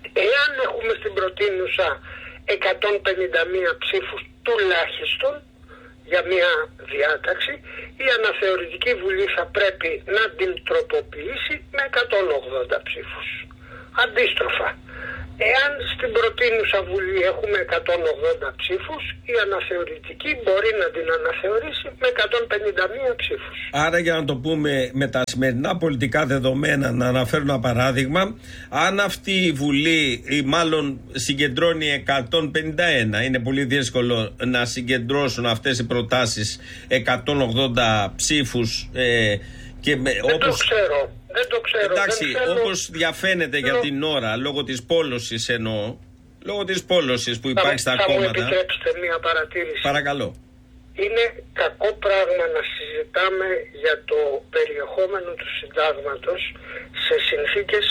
εάν έχουμε στην προτείνουσα εκατόν πενήντα μία ψήφους τουλάχιστον για μια διάταξη, η αναθεωρητική βουλή θα πρέπει να την τροποποιήσει με εκατόν ογδόντα ψήφους. Αντίστροφα, εάν στην προτείνουσα βουλή έχουμε εκατόν ογδόντα ψήφους, η αναθεωρητική μπορεί να την αναθεωρήσει με εκατόν πενήντα μία ψήφους. Άρα, για να το πούμε με τα σημερινά πολιτικά δεδομένα, να αναφέρω ένα παράδειγμα, αν αυτή η βουλή ή μάλλον συγκεντρώνει εκατόν πενήντα ένα, είναι πολύ δύσκολο να συγκεντρώσουν αυτές οι προτάσεις εκατόν ογδόντα ψήφους ε, και με, Δεν όπως... το ξέρω. Δεν το ξέρω. Εντάξει, δεν θέλω... όπως διαφαίνεται για την ώρα, λόγω της πόλωσης εννοώ, λόγω της πόλωσης που υπάρχει θα, στα θα κόμματα. Θα μου επιτρέψετε μία παρατήρηση. Παρακαλώ. Είναι κακό πράγμα να συζητάμε για το περιεχόμενο του συντάγματος σε συνθήκες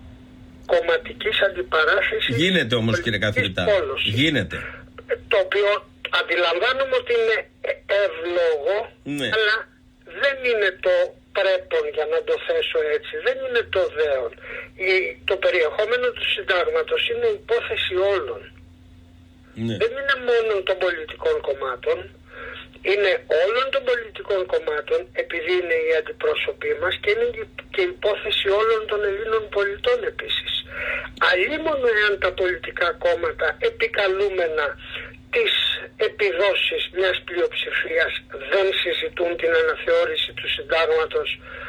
κομματικής αντιπαράθεσης. Γίνεται όμως, κύριε καθηγητά. Πόλωσης. Γίνεται. Το οποίο αντιλαμβάνομαι ότι είναι εύλογο, ναι. αλλά δεν είναι το πρέπον, για να το θέσω έτσι, δεν είναι το δέον. Η, το περιεχόμενο του συντάγματος είναι υπόθεση όλων. Ναι. Δεν είναι μόνο των πολιτικών κομμάτων, είναι όλων των πολιτικών κομμάτων, επειδή είναι οι αντιπρόσωποι μας, και είναι και υπόθεση όλων των Ελλήνων πολιτών επίσης. Αλλήμονο εάν τα πολιτικά κόμματα επικαλούμενα τις επιδόσεις μιας πλειοψηφίας δεν συζητούν την αναθεώρηση του συντάγματος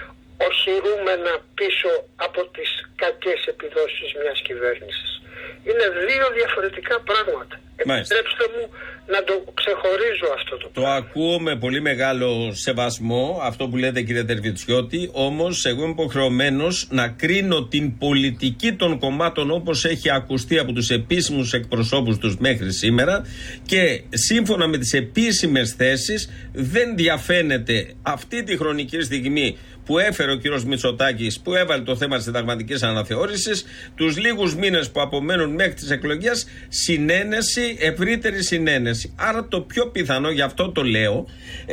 οχυρούμενα πίσω από τις κακές επιδόσεις μιας κυβέρνησης. Είναι δύο διαφορετικά πράγματα. Επιτρέψτε μου να το ξεχωρίζω αυτό το πράγμα. Το ακούω με πολύ μεγάλο σεβασμό αυτό που λέτε, κύριε Τερβιτσιώτη, όμως εγώ είμαι υποχρεωμένος να κρίνω την πολιτική των κομμάτων όπως έχει ακουστεί από τους επίσημους εκπροσώπους τους μέχρι σήμερα, και σύμφωνα με τις επίσημες θέσεις δεν διαφαίνεται αυτή τη χρονική στιγμή που έφερε ο κύριος Μητσοτάκης, που έβαλε το θέμα της συνταγματικής αναθεώρησης, τους λίγους μήνες που απομένουν μέχρι τις εκλογές, συνένεση, ευρύτερη συνένεση. Άρα το πιο πιθανό, γι' αυτό το λέω,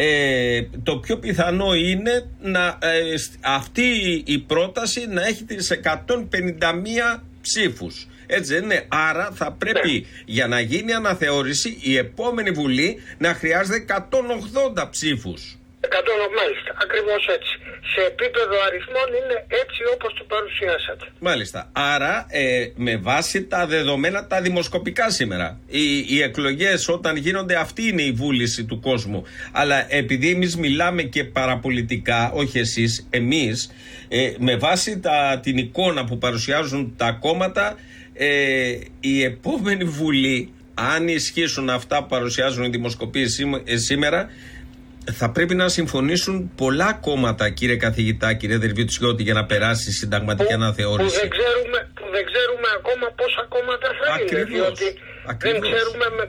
ε, το πιο πιθανό είναι να, ε, αυτή η πρόταση να έχει τις εκατόν πενήντα μία ψήφους. Έτσι δεν είναι? Άρα θα πρέπει, ναι, για να γίνει αναθεώρηση η επόμενη Βουλή να χρειάζεται εκατόν ογδόντα ψήφους. εκατό, μάλιστα, ακριβώς έτσι. Σε επίπεδο αριθμών είναι έτσι όπως το παρουσιάσατε. Μάλιστα. Άρα ε, με βάση τα δεδομένα τα δημοσκοπικά σήμερα, οι, οι εκλογές όταν γίνονται, αυτή είναι η βούληση του κόσμου. Αλλά επειδή εμείς μιλάμε και παραπολιτικά, όχι εσείς, εμείς, ε, με βάση τα, την εικόνα που παρουσιάζουν τα κόμματα, ε, η επόμενη Βουλή, αν ισχύσουν αυτά που παρουσιάζουν οι δημοσκοπίες σήμερα, θα πρέπει να συμφωνήσουν πολλά κόμματα, κύριε καθηγητά, κύριε Τερβιτσιώτη, για να περάσει η συνταγματική αναθεώρηση. Που δεν ξέρουμε, που δεν ξέρουμε ακόμα πόσα κόμματα θα ακριβώς, είναι. Διότι ακριβώς. δεν ξέρουμε με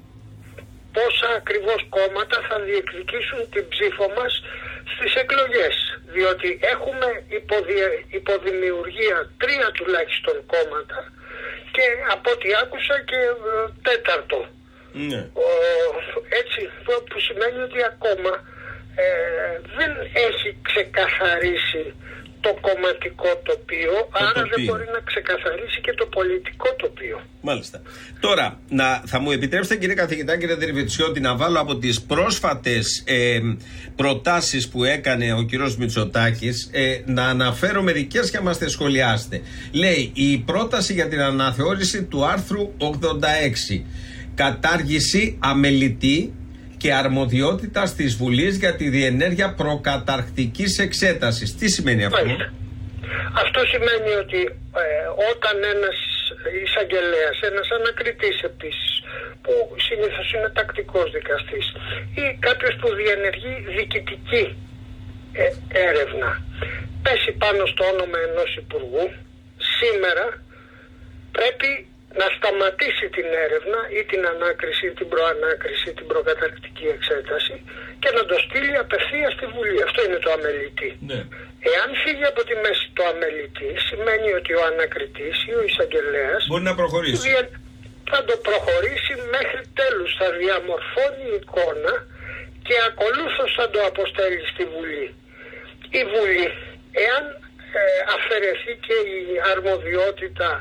πόσα ακριβώς κόμματα θα διεκδικήσουν την ψήφο μας στις εκλογές. Διότι έχουμε υποδη, υποδημιουργία τρία τουλάχιστον κόμματα και από ό,τι άκουσα και τέταρτο. Ναι. Ο, έτσι, που σημαίνει ότι ακόμα ε, δεν έχει ξεκαθαρίσει το κομματικό τοπίο, το άρα τοπίο. Δεν μπορεί να ξεκαθαρίσει και το πολιτικό τοπίο. Μάλιστα. Τώρα, να, θα μου επιτρέψετε, κύριε καθηγητά, κύριε Τερβιτσιώτη, να βάλω από τις πρόσφατες ε, προτάσεις που έκανε ο κύριος Μητσοτάκης, ε, να αναφέρω μερικές και να μας τις σχολιάσετε. Λέει, η πρόταση για την αναθεώρηση του άρθρου ογδόντα έξι. Κατάργηση αμελητή και αρμοδιότητας της Βουλής για τη διενέργεια προκαταρκτικής εξέτασης. Τι σημαίνει αυτό? Μάλιστα. Αυτό σημαίνει ότι ε, όταν ένας εισαγγελέας, ένας ανακριτής επίσης, που συνήθως είναι τακτικός δικαστής, ή κάποιος που διενεργεί διοικητική ε, έρευνα, πέσει πάνω στο όνομα ενός υπουργού, σήμερα πρέπει να σταματήσει την έρευνα ή την ανάκριση, την προανάκριση, την προκαταρκτική εξέταση και να το στείλει απευθείας στη Βουλή. Αυτό είναι το αμελητή. Ναι. Εάν φύγει από τη μέση το αμελητή, σημαίνει ότι ο ανακριτής ή ο εισαγγελέας μπορεί να προχωρήσει. Θα το προχωρήσει μέχρι τέλους, θα διαμορφώνει εικόνα και ακολούθως θα το αποστέλει στη Βουλή. Η Βουλή, εάν ε, αφαιρεθεί και η αρμοδιότητα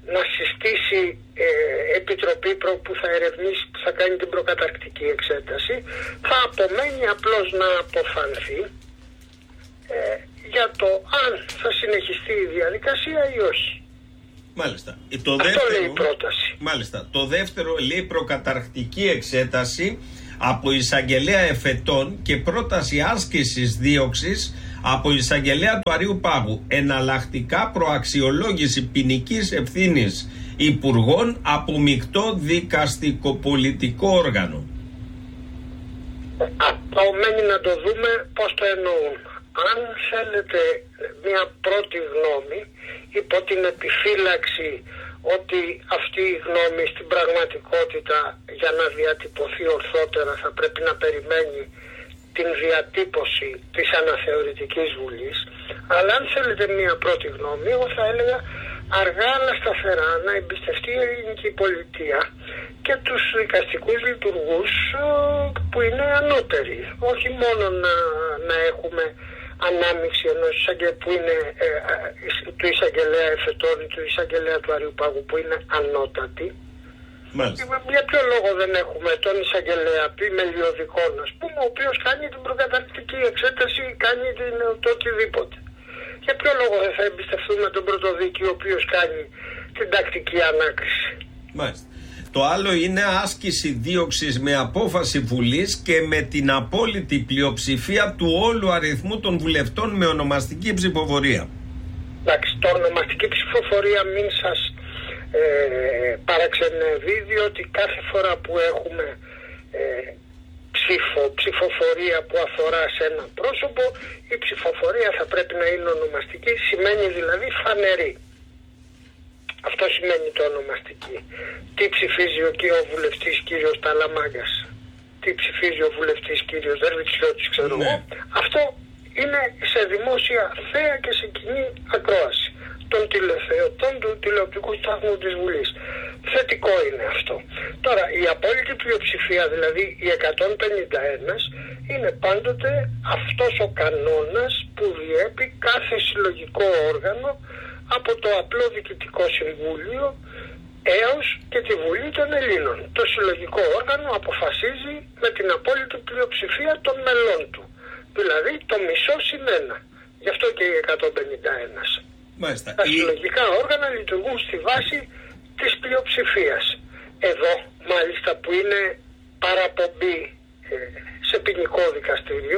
να συστήσει ε, επιτροπή προ, που θα ερευνήσει, που θα κάνει την προκαταρκτική εξέταση. Θα απομένει απλώς να αποφανθεί ε, για το αν θα συνεχιστεί η διαδικασία ή όχι. Μάλιστα. Το Αυτό δεύτερο, λέει η πρόταση. Μάλιστα. Το δεύτερο λέει προκαταρκτική εξέταση από εισαγγελέα εφετών και πρόταση άσκησης δίωξης από εισαγγελέα του Αρείου Πάγου. Εναλλακτικά προαξιολόγηση ποινικής ευθύνης υπουργών από μεικτό δικαστικοπολιτικό όργανο. Απομένει να το δούμε πώς το εννοούν. Αν θέλετε μια πρώτη γνώμη, υπό την επιφύλαξη ότι αυτή η γνώμη στην πραγματικότητα, για να διατυπωθεί ορθότερα, θα πρέπει να περιμένει την διατύπωση της αναθεωρητικής βουλής. Αλλά αν θέλετε μια πρώτη γνώμη, εγώ θα έλεγα αργά αλλά σταθερά να εμπιστευτεί η ελληνική πολιτεία και τους δικαστικούς λειτουργούς που είναι ανώτεροι. Όχι μόνο να, να έχουμε ανάμειξη ενός που είναι ε, του εισαγγελέα εφετών ή του εισαγγελέα του Αρείου Πάγου που είναι ανώτατοι. Μάλιστα. Για ποιο λόγο δεν έχουμε τον εισαγγελέα μελιωδικό, ας πούμε, ο οποίος κάνει την προκαταρκτική εξέταση ή κάνει την, το οτιδήποτε. Για ποιο λόγο δεν θα εμπιστευτούμε τον πρωτοδίκη ο οποίος κάνει την τακτική ανάκριση. Μάλιστα. Το άλλο είναι άσκηση δίωξης με απόφαση Βουλής και με την απόλυτη πλειοψηφία του όλου αριθμού των βουλευτών με ονομαστική ψηφοφορία. Εντάξει, το ονομαστική ψηφοφορία μην σας ε, παραξενεύει, διότι κάθε φορά που έχουμε ε, ψήφο, ψηφοφορία που αφορά σε ένα πρόσωπο, η ψηφοφορία θα πρέπει να είναι ονομαστική, σημαίνει δηλαδή φανερή. Αυτό σημαίνει το ονομαστική. Τι ψηφίζει ο, ο βουλευτής κύριος Ταλαμάγκας, τι ψηφίζει ο βουλευτής κύριος Δερβιτσιώτης, ξέρω εγώ. Ναι. Αυτό είναι σε δημόσια θέα και σε κοινή ακρόαση των τηλεθεωτών του τηλεοπτικού σταθμού της Βουλής. Θετικό είναι αυτό. Τώρα, η απόλυτη πλειοψηφία, δηλαδή οι εκατόν πενήντα ένα, είναι πάντοτε αυτός ο κανόνας που διέπει κάθε συλλογικό όργανο, από το απλό διοικητικό συμβούλιο έως και τη Βουλή των Ελλήνων. Το συλλογικό όργανο αποφασίζει με την απόλυτη πλειοψηφία των μελών του. Δηλαδή το μισό συν ένα. Γι' αυτό και οι εκατόν πενήντα ένα. Μάλιστα. Τα συλλογικά όργανα λειτουργούν στη βάση της πλειοψηφίας. Εδώ μάλιστα που είναι παραπομπή σε ποινικό δικαστήριο,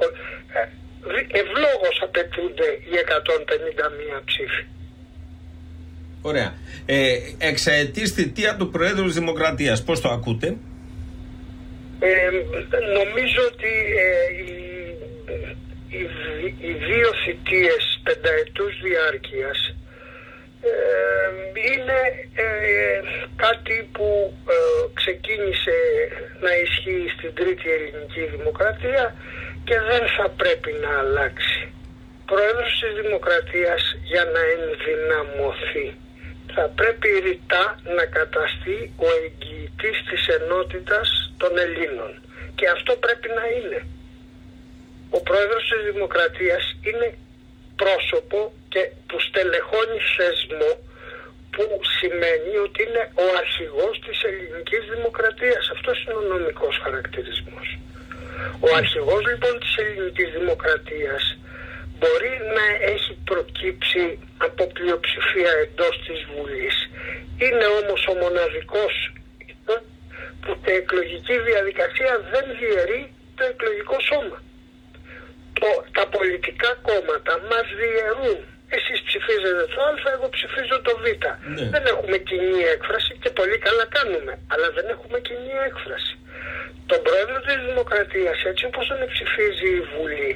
ευλόγως απαιτούνται οι εκατόν πενήντα μία ψήφοι. Ωραία. Ε, εξαετής θητεία του Προέδρου της Δημοκρατίας. Πώς το ακούτε? Ε, νομίζω ότι ε, οι, οι, οι δύο θητείες πενταετούς διάρκειας ε, είναι ε, κάτι που ε, ξεκίνησε να ισχύει στην Τρίτη Ελληνική Δημοκρατία και δεν θα πρέπει να αλλάξει. Πρόεδρος της Δημοκρατίας, για να ενδυναμωθεί, θα πρέπει ρητά να καταστεί ο εγγυητής της ενότητας των Ελλήνων. Και αυτό πρέπει να είναι. Ο πρόεδρος της Δημοκρατίας είναι πρόσωπο και που στελεχώνει θεσμό, που σημαίνει ότι είναι ο αρχηγός της ελληνικής δημοκρατίας. Αυτός είναι ο νομικός χαρακτηρισμός. Ο αρχηγός λοιπόν της ελληνικής δημοκρατίας μπορεί να έχει προκύψει από πλειοψηφία εντός της Βουλής. Είναι όμως ο μοναδικός που την εκλογική διαδικασία δεν διαιρεί το εκλογικό σώμα. Το, τα πολιτικά κόμματα μας διαιρούν. Εσείς ψηφίζετε το Α, εγώ ψηφίζω το Β. Ναι. Δεν έχουμε κοινή έκφραση και πολύ καλά κάνουμε, αλλά δεν έχουμε κοινή έκφραση. Τον πρόεδρο της Δημοκρατίας, έτσι όπως τον ψηφίζει η Βουλή,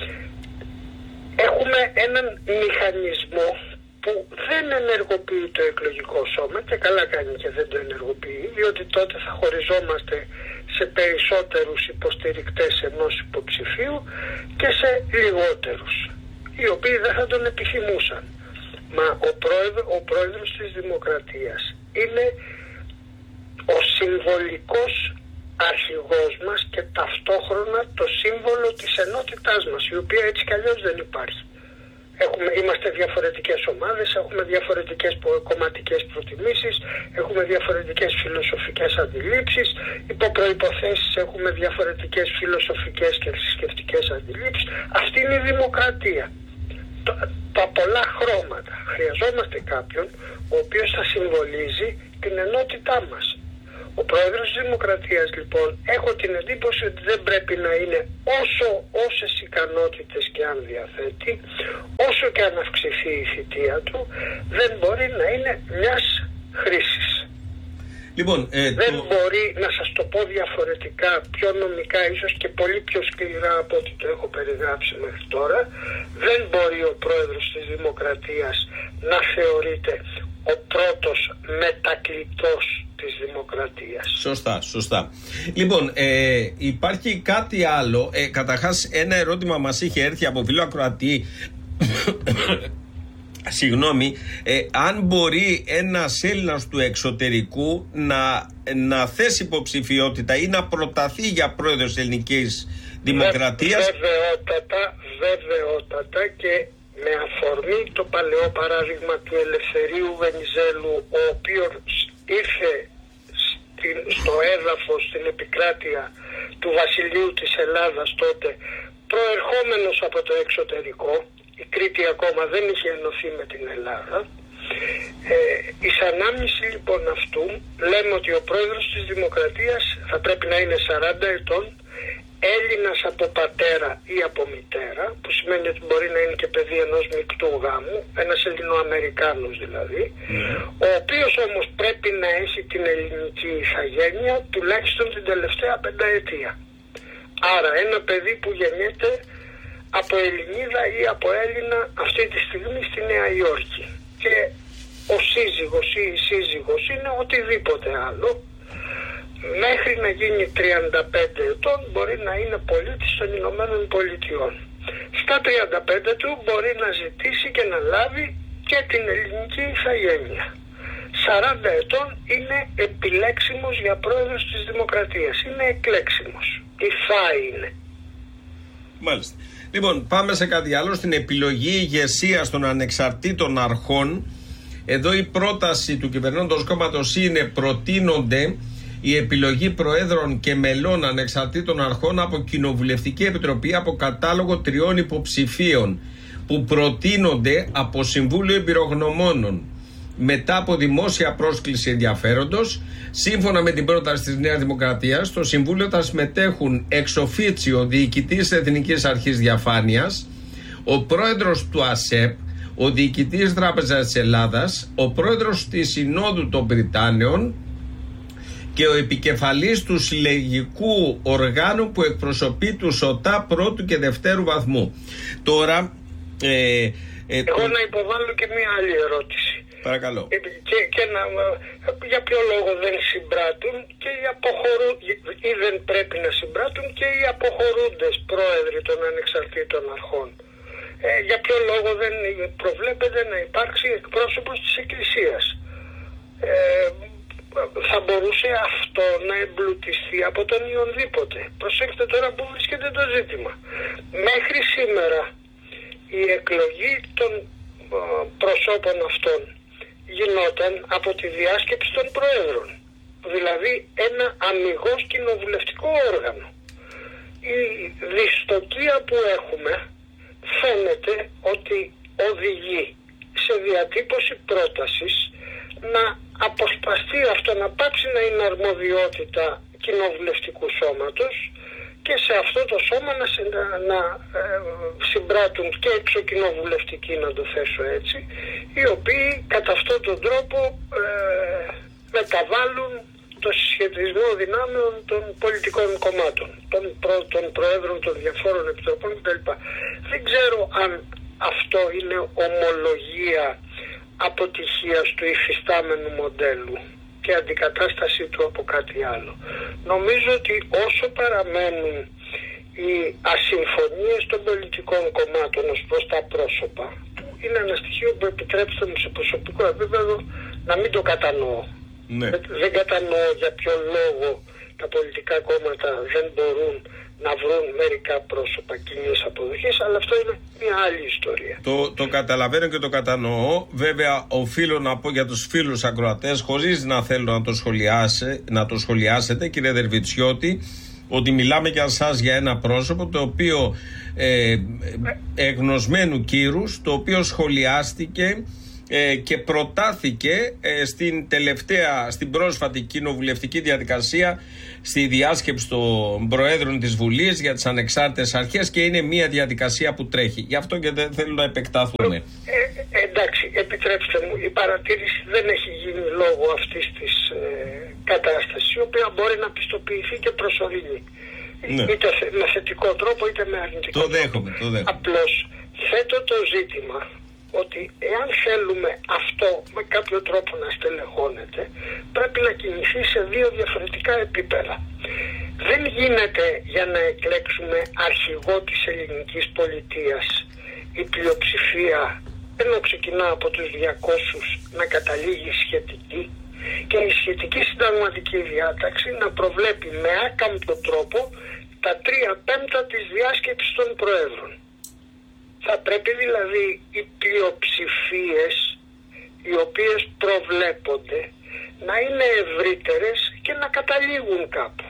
έχουμε έναν μηχανισμό που δεν ενεργοποιεί το εκλογικό σώμα, και καλά κάνει και δεν το ενεργοποιεί, διότι τότε θα χωριζόμαστε σε περισσότερους υποστηρικτές ενός υποψηφίου και σε λιγότερους, οι οποίοι δεν θα τον επιθυμούσαν. Μα ο, πρόεδρο, ο πρόεδρος της Δημοκρατίας είναι ο συμβολικός αρχηγός μας και ταυτόχρονα το σύμβολο της ενότητάς μας, η οποία έτσι κι αλλιώς δεν υπάρχει. Έχουμε, είμαστε διαφορετικές ομάδες, έχουμε διαφορετικές κομματικές προτιμήσεις, έχουμε διαφορετικές φιλοσοφικές αντιλήψεις, υπό προϋποθέσεις έχουμε διαφορετικές φιλοσοφικές και θρησκευτικές αντιλήψεις. Αυτή είναι η δημοκρατία. Τα πολλά χρώματα. Χρειαζόμαστε κάποιον ο οποίος θα συμβολίζει την ενότητά μας. Ο πρόεδρος της Δημοκρατίας, λοιπόν, έχω την εντύπωση ότι δεν πρέπει να είναι όσο όσες ικανότητες και αν διαθέτει, όσο και αν αυξηθεί η θητεία του, δεν μπορεί να είναι μιας χρήσης. Λοιπόν, ε, δεν το... μπορεί, να σας το πω διαφορετικά, πιο νομικά ίσως και πολύ πιο σκληρά από ό,τι το έχω περιγράψει μέχρι τώρα, δεν μπορεί ο πρόεδρος της Δημοκρατίας να θεωρείται ο πρώτος μετακλητός της δημοκρατίας. Σωστά, σωστά. Λοιπόν, ε, υπάρχει κάτι άλλο. Ε, καταρχάς, ένα ερώτημα μας είχε έρθει από φίλο ακροατή. Συγγνώμη, ε, αν μπορεί ένας Έλληνας του εξωτερικού να, να θέσει υποψηφιότητα ή να προταθεί για πρόεδρος της ελληνικής δημοκρατίας. Βεβαιότατα, βεβαιότατα, και με αφορμή το παλαιό παράδειγμα του Ελευθερίου Βενιζέλου, ο οποίος ήρθε στην, στο έδαφος, στην επικράτεια του βασιλείου της Ελλάδας τότε, προερχόμενος από το εξωτερικό. Η Κρήτη ακόμα δεν είχε ενωθεί με την Ελλάδα. Ε, εις ανάμνηση λοιπόν αυτού λέμε ότι ο πρόεδρος της Δημοκρατίας θα πρέπει να είναι σαράντα ετών, Έλληνας από πατέρα ή από μητέρα, που σημαίνει ότι μπορεί να είναι και παιδί ενός μεικτού γάμου, ένας Ελληνοαμερικάνος δηλαδή, mm. ο οποίος όμως πρέπει να έχει την ελληνική ηθαγένεια τουλάχιστον την τελευταία πενταετία. Άρα ένα παιδί που γεννιέται από Ελληνίδα ή από Έλληνα αυτή τη στιγμή στη Νέα Υόρκη, και ο σύζυγος ή η σύζυγος είναι οτιδήποτε άλλο, μέχρι να γίνει τριάντα πέντε ετών μπορεί να είναι πολίτης των Ηνωμένων Πολιτειών. Στα τριάντα πέντε του μπορεί να ζητήσει και να λάβει και την ελληνική ηθαγένεια. σαράντα ετών είναι επιλέξιμος για πρόεδρος της Δημοκρατίας. Είναι εκλέξιμος. Ή θα είναι. Μάλιστα. Λοιπόν, πάμε σε κάτι άλλο. Στην επιλογή ηγεσίας των ανεξαρτήτων αρχών, εδώ η πρόταση του κυβερνώντος κόμματος είναι προτείνονται η επιλογή προέδρων και μελών ανεξαρτήτων αρχών από κοινοβουλευτική επιτροπή από κατάλογο τριών υποψηφίων που προτείνονται από Συμβούλιο Εμπειρογνωμόνων μετά από δημόσια πρόσκληση ενδιαφέροντος. Σύμφωνα με την πρόταση της Νέας Δημοκρατίας, στο Συμβούλιο θα συμμετέχουν εξ οφίτσιο διοικητής Εθνικής Αρχής Διαφάνειας, ο πρόεδρος του ΑΣΕΠ, ο διοικητής Τράπεζας της Ελλάδας, ο πρόεδρος της Συνόδου των Βρυτάνεων και ο επικεφαλής του συλλογικού οργάνου που εκπροσωπεί τους ΟΤΑ πρώτου και δευτέρου βαθμού. Τώρα... Ε, ε, Εγώ το... να υποβάλω και μία άλλη ερώτηση. Παρακαλώ. Και, και να, για ποιο λόγο δεν συμπράττουν και οι αποχωρούν, ή δεν πρέπει να συμπράττουν και οι αποχωρούντες πρόεδροι των ανεξαρτήτων αρχών. Ε, για ποιο λόγο δεν προβλέπεται να υπάρξει εκπρόσωπος της Εκκλησίας. Ε, θα μπορούσε αυτό να εμπλουτιστεί από τον ιονδήποτε. Προσέξτε τώρα που βρίσκεται το ζήτημα. Μέχρι σήμερα η εκλογή των προσώπων αυτών γινόταν από τη διάσκεψη των προέδρων, δηλαδή ένα αμιγώς κοινοβουλευτικό όργανο. Η δυστοκία που έχουμε φαίνεται ότι οδηγεί σε διατύπωση πρότασης να αποσπαστεί αυτό, να πάψει να είναι αρμοδιότητα κοινοβουλευτικού σώματος και σε αυτό το σώμα να, να ε, συμπράττουν και εξοκοινοβουλευτικοί, να το θέσω έτσι, οι οποίοι κατά αυτόν τον τρόπο ε, μεταβάλλουν το συσχετισμό δυνάμεων των πολιτικών κομμάτων, των, προ, των προέδρων των διαφόρων επιτροπών κτλ. Δεν ξέρω αν αυτό είναι ομολογία αποτυχίας του υφιστάμενου μοντέλου και αντικατάστασή του από κάτι άλλο. Νομίζω ότι όσο παραμένουν οι ασυμφωνίες των πολιτικών κομμάτων ως προς τα πρόσωπα, είναι ένα στοιχείο που επιτρέψτε μου σε προσωπικό επίπεδο να μην το κατανοώ. Ναι. Δεν κατανοώ για ποιο λόγο τα πολιτικά κόμματα δεν μπορούν να βρουν μερικά πρόσωπα κοινής αποδοχής, αλλά αυτό είναι μια άλλη ιστορία. Το, το καταλαβαίνω και το κατανοώ. Βέβαια, οφείλω να πω για τους φίλους ακροατές, χωρίς να θέλω να το, σχολιάσε, να το σχολιάσετε, κύριε Δερβιτσιώτη, ότι μιλάμε για σας για ένα πρόσωπο το οποίο ε, εγνωσμένου κύρους, το οποίο σχολιάστηκε ε, και προτάθηκε ε, στην τελευταία, στην πρόσφατη κοινοβουλευτική διαδικασία, στη διάσκεψη των Προέδρων της Βουλής για τις ανεξάρτητες αρχές, και είναι μια διαδικασία που τρέχει. Γι' αυτό και δεν θέλω να επεκτάθουμε. Ε, ε, εντάξει, επιτρέψτε μου, η παρατήρηση δεν έχει γίνει λόγω αυτής της ε, κατάστασης, η οποία μπορεί να πιστοποιηθεί και προσωρινή. Ναι. Είτε με θετικό τρόπο είτε με αρνητικό το δέχομαι, τρόπο. Το δέχομαι. Απλώς θέτω το ζήτημα ότι εάν θέλουμε αυτό με κάποιο τρόπο να στελεχώνεται, πρέπει να κινηθεί σε δύο διαφορετικά επίπεδα. Δεν γίνεται για να εκλέξουμε αρχηγό της ελληνικής πολιτείας η πλειοψηφία, ενώ ξεκινά από τους διακόσιους, να καταλήγει σχετική, και η σχετική συνταγματική διάταξη να προβλέπει με άκαμπτο τρόπο τα τρία πέμπτα της διάσκεψης των Προέδρων. Θα πρέπει δηλαδή οι πλειοψηφίες οι οποίες προβλέπονται να είναι ευρύτερες και να καταλήγουν κάπου.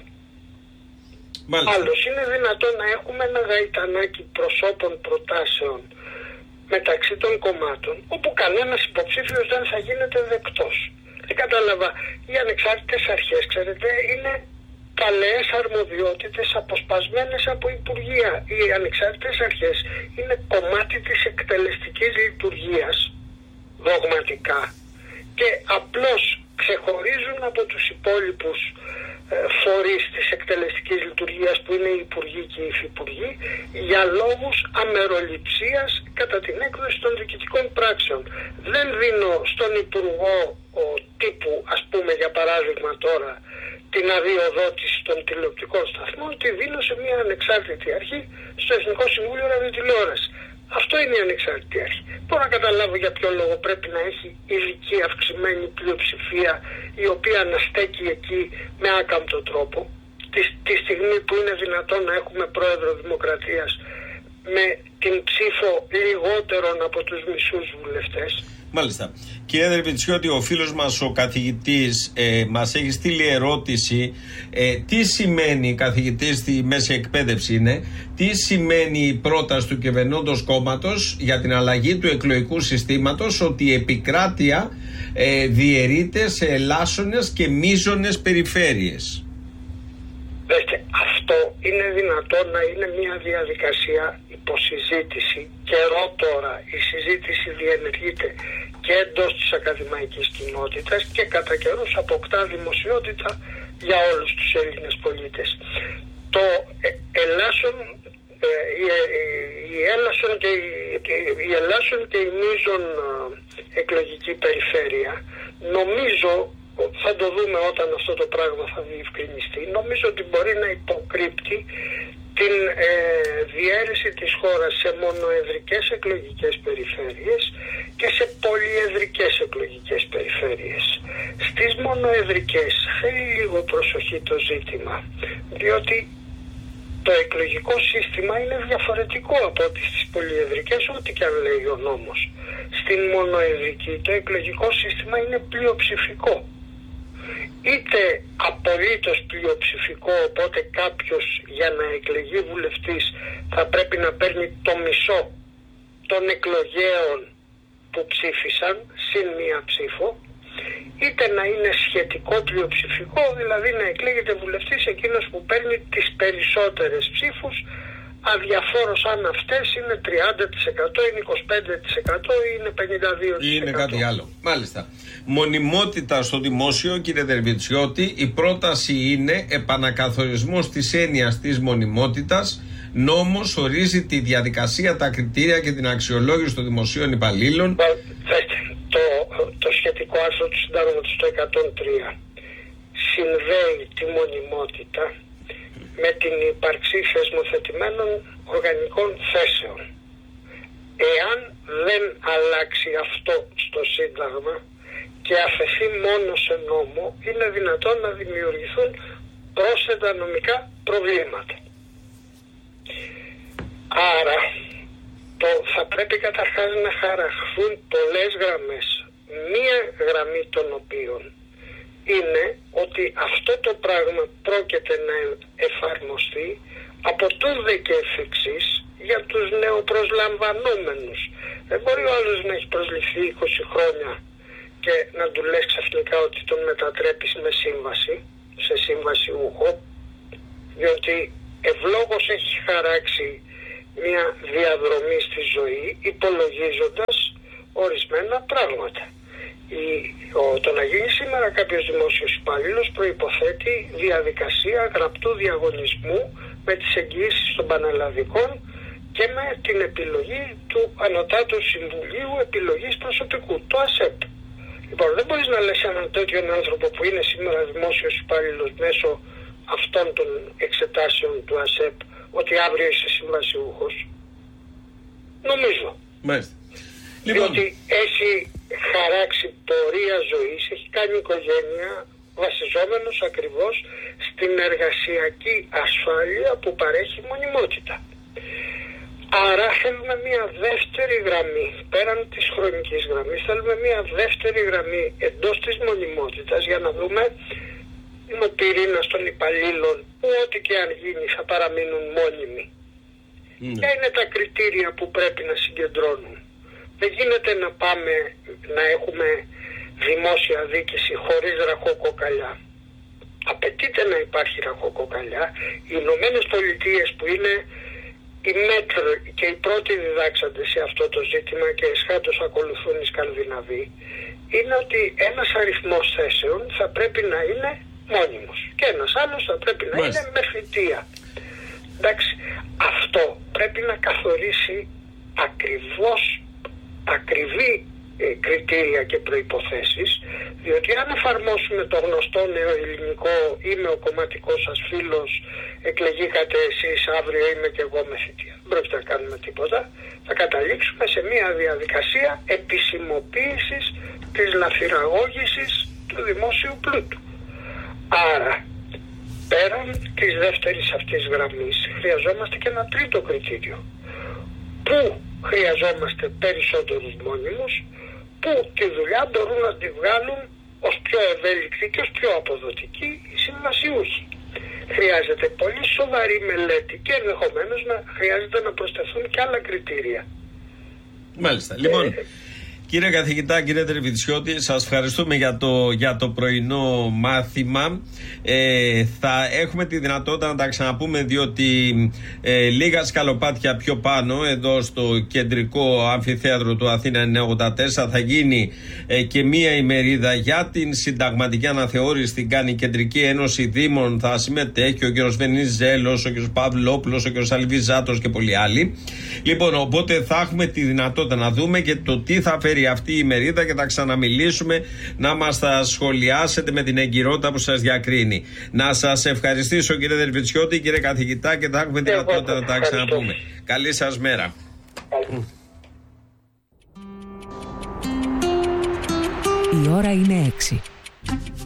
Μάλιστα. Άλλως είναι δυνατόν να έχουμε ένα γαϊτανάκι προσώπων προτάσεων μεταξύ των κομμάτων, όπου κανένας υποψήφιος δεν θα γίνεται δεκτός. Δεν κατάλαβα, οι ανεξάρτητες αρχές, ξέρετε, είναι παλαιές αρμοδιότητες αποσπασμένες από υπουργεία. Οι ανεξάρτητες αρχές είναι κομμάτι της εκτελεστικής λειτουργίας δογματικά και απλώς ξεχωρίζουν από τους υπόλοιπους ε, φορείς της εκτελεστικής λειτουργίας, που είναι οι υπουργοί και οι υφυπουργοί, για λόγους αμεροληψίας κατά την έκδοση των διοικητικών πράξεων. Δεν δίνω στον υπουργό ο, τύπου, ας πούμε για παράδειγμα τώρα, την αδειοδότηση των τηλεοπτικών σταθμών, τη δίνω σε μια ανεξάρτητη αρχή στο Εθνικό Συμβούλιο Ραδιοτηλεόρασης. Αυτό είναι η ανεξάρτητη αρχή. Μπορώ να καταλάβω για ποιο λόγο πρέπει να έχει ειδική αυξημένη πλειοψηφία, η οποία να στέκει εκεί με άκαμπτο τρόπο, τη, τη στιγμή που είναι δυνατόν να έχουμε πρόεδρο Δημοκρατίας με την ψήφο λιγότερων από τους μισούς βουλευτές. Μάλιστα. Κύριε Δερβιτσιώτη, ο φίλος μας ο καθηγητής ε, μας έχει στείλει ερώτηση ε, τι σημαίνει, καθηγητής στη μέση εκπαίδευση είναι, τι σημαίνει η πρόταση του κυβερνώντος κόμματος για την αλλαγή του εκλογικού συστήματος, ότι η επικράτεια ε, διαιρείται σε ελάσσονες και μείζονες περιφέρειες. Δέστε, αυτό είναι δυνατόν να είναι μια διαδικασία υποσυζήτηση. Καιρό τώρα η συζήτηση διενεργείται και εντός της ακαδημαϊκής κοινότητας και κατά καιρούς αποκτά δημοσιότητα για όλους τους Έλληνες πολίτες. Το ε, ελάσσον, ε, η, η, έλασσον και η, η ελάσσον και η μείζον ε, εκλογική περιφέρεια, νομίζω, θα το δούμε όταν αυτό το πράγμα θα διευκρινιστεί, νομίζω ότι μπορεί να υποκρύπτει την ε, διαίρεση της χώρας σε μονοεδρικές εκλογικές περιφέρειες και σε πολυεδρικές εκλογικές περιφέρειες. Στις μονοεδρικές θέλει λίγο προσοχή το ζήτημα, διότι το εκλογικό σύστημα είναι διαφορετικό από ό,τι στις πολυεδρικές, ό,τι και αν λέει ο νόμος. Στην μονοεδρική το εκλογικό σύστημα είναι πλειοψηφικό. Είτε απολύτως πλειοψηφικό, οπότε κάποιος για να εκλεγεί βουλευτής θα πρέπει να παίρνει το μισό των εκλογέων που ψήφισαν, συν μία ψήφο, είτε να είναι σχετικό πλειοψηφικό, δηλαδή να εκλέγεται βουλευτής εκείνος που παίρνει τις περισσότερες ψήφους, αδιαφόρος αν αυτές είναι τριάντα τοις εκατό, είναι είκοσι πέντε τοις εκατό ή είναι πενήντα δύο τοις εκατό. Ή είναι κάτι άλλο. Μάλιστα. Μονιμότητα στο δημόσιο, κύριε Δερβιτσιώτη, η πρόταση είναι επανακαθορισμός της έννοιας της μονιμότητας. Νόμος ορίζει τη διαδικασία, τα κριτήρια και την αξιολόγηση των δημοσίων υπαλλήλων. Το, το σχετικό άρθρο του Συντάγματος το εκατόν τρία συνδέει τη μονιμότητα με την ύπαρξη θεσμοθετημένων οργανικών θέσεων. Εάν δεν αλλάξει αυτό στο Σύνταγμα και αφαιθεί μόνο σε νόμο, είναι δυνατόν να δημιουργηθούν πρόσθετα νομικά προβλήματα. Άρα το, θα πρέπει καταρχάς να χαραχθούν πολλές γραμμές. Μία γραμμή των οποίων είναι ότι αυτό το πράγμα πρόκειται να εφαρμοστεί από τούδε και εφ' εξής για τους νεοπροσλαμβανόμενους. Δεν μπορεί ο άλλος να έχει προσληφθεί είκοσι χρόνια και να του λες ξαφνικά ότι τον μετατρέπεις με σύμβαση, σε συμβασιούχο, διότι ευλόγως έχει χαράξει μια διαδρομή στη ζωή υπολογίζοντας ορισμένα πράγματα. Η, ο, το να γίνει σήμερα κάποιος δημόσιος υπάλληλος προϋποθέτει διαδικασία γραπτού διαγωνισμού με τις εγγυήσεις των πανελλαδικών και με την επιλογή του Ανωτάτου Συμβουλίου Επιλογής Προσωπικού, το ΑΣΕΠ. Λοιπόν, δεν μπορείς να λες έναν τέτοιον άνθρωπο που είναι σήμερα δημόσιος υπάλληλος μέσω αυτών των εξετάσεων του ΑΣΕΠ ότι αύριο είσαι συμβασιούχος. Νομίζω. Μάλιστα. Διότι έχει χαράξει πορεία ζωής, έχει κάνει οικογένεια βασιζόμενος ακριβώς στην εργασιακή ασφάλεια που παρέχει μονιμότητα. Άρα θέλουμε μια δεύτερη γραμμή, πέραν της χρονικής γραμμής, θέλουμε μια δεύτερη γραμμή εντός της μονιμότητας για να δούμε είναι ο πυρήνας των υπαλλήλων που ό,τι και αν γίνει θα παραμείνουν μόνιμοι. Mm. Ποια είναι τα κριτήρια που πρέπει να συγκεντρώνουν. Δεν γίνεται να πάμε να έχουμε δημόσια δίκηση χωρίς ραχοκοκαλιά. Απαιτείται να υπάρχει ραχοκοκαλιά. Οι Ηνωμένες Πολιτείες που είναι οι μέτρο και οι πρώτοι διδάξαντες σε αυτό το ζήτημα και εσχάτως ακολουθούν οι Σκανδιναβοί, είναι ότι ένας αριθμός θέσεων θα πρέπει να είναι μόνιμος και ένας άλλος θα πρέπει να Μάλιστα. είναι με θητεία. Εντάξει, αυτό πρέπει να καθορίσει ακριβώς ακριβή ε, κριτήρια και προϋποθέσεις, διότι αν εφαρμόσουμε το γνωστό νεοελληνικό είμαι ο κομματικός σας φίλος, εκλεγήκατε εσείς, αύριο είμαι και εγώ με θητεία, δεν πρόκειται να κάνουμε τίποτα, θα καταλήξουμε σε μια διαδικασία επισημοποίησης της λαφυραγώγησης του δημόσιου πλούτου. Άρα, πέραν της δεύτερης αυτής γραμμής, χρειαζόμαστε και ένα τρίτο κριτήριο. Πού χρειαζόμαστε περισσότερους μόνιμους, που τη δουλειά μπορούν να τη βγάλουν ως πιο ευέλικτη και ως πιο αποδοτική οι συμβασιούχοι. Χρειάζεται πολύ σοβαρή μελέτη και ενδεχομένως να χρειάζεται να προσθεθούν και άλλα κριτήρια. Μάλιστα. Λοιπόν, ε, κύριε καθηγητά, κύριε Τερβιτσιώτη, σας ευχαριστούμε για το, για το πρωινό μάθημα. Ε, θα έχουμε τη δυνατότητα να τα ξαναπούμε, διότι ε, λίγα σκαλοπάτια πιο πάνω, εδώ στο κεντρικό αμφιθέατρο του Αθήνα εννιακόσια ογδόντα τέσσερα, θα γίνει ε, και μία ημερίδα για την συνταγματική αναθεώρηση. Την κάνει η Κεντρική Ένωση Δήμων. Θα συμμετέχει ο κ. Βενιζέλος, ο κ. Παυλόπουλος, ο κ. Αλβιζάτος και πολλοί άλλοι. Λοιπόν, οπότε θα έχουμε τη δυνατότητα να δούμε και το τι θα φέρει αυτή η ημερίδα και θα ξαναμιλήσουμε, να μας τα σχολιάσετε με την εγκυρότητα που σας διακρίνει. Να σας ευχαριστήσω, κύριε Τερβιτσιώτη, κύριε καθηγητά, και θα έχουμε δυνατότητα να τα ξαναπούμε. Καλή σας μέρα. Η ώρα είναι έξι.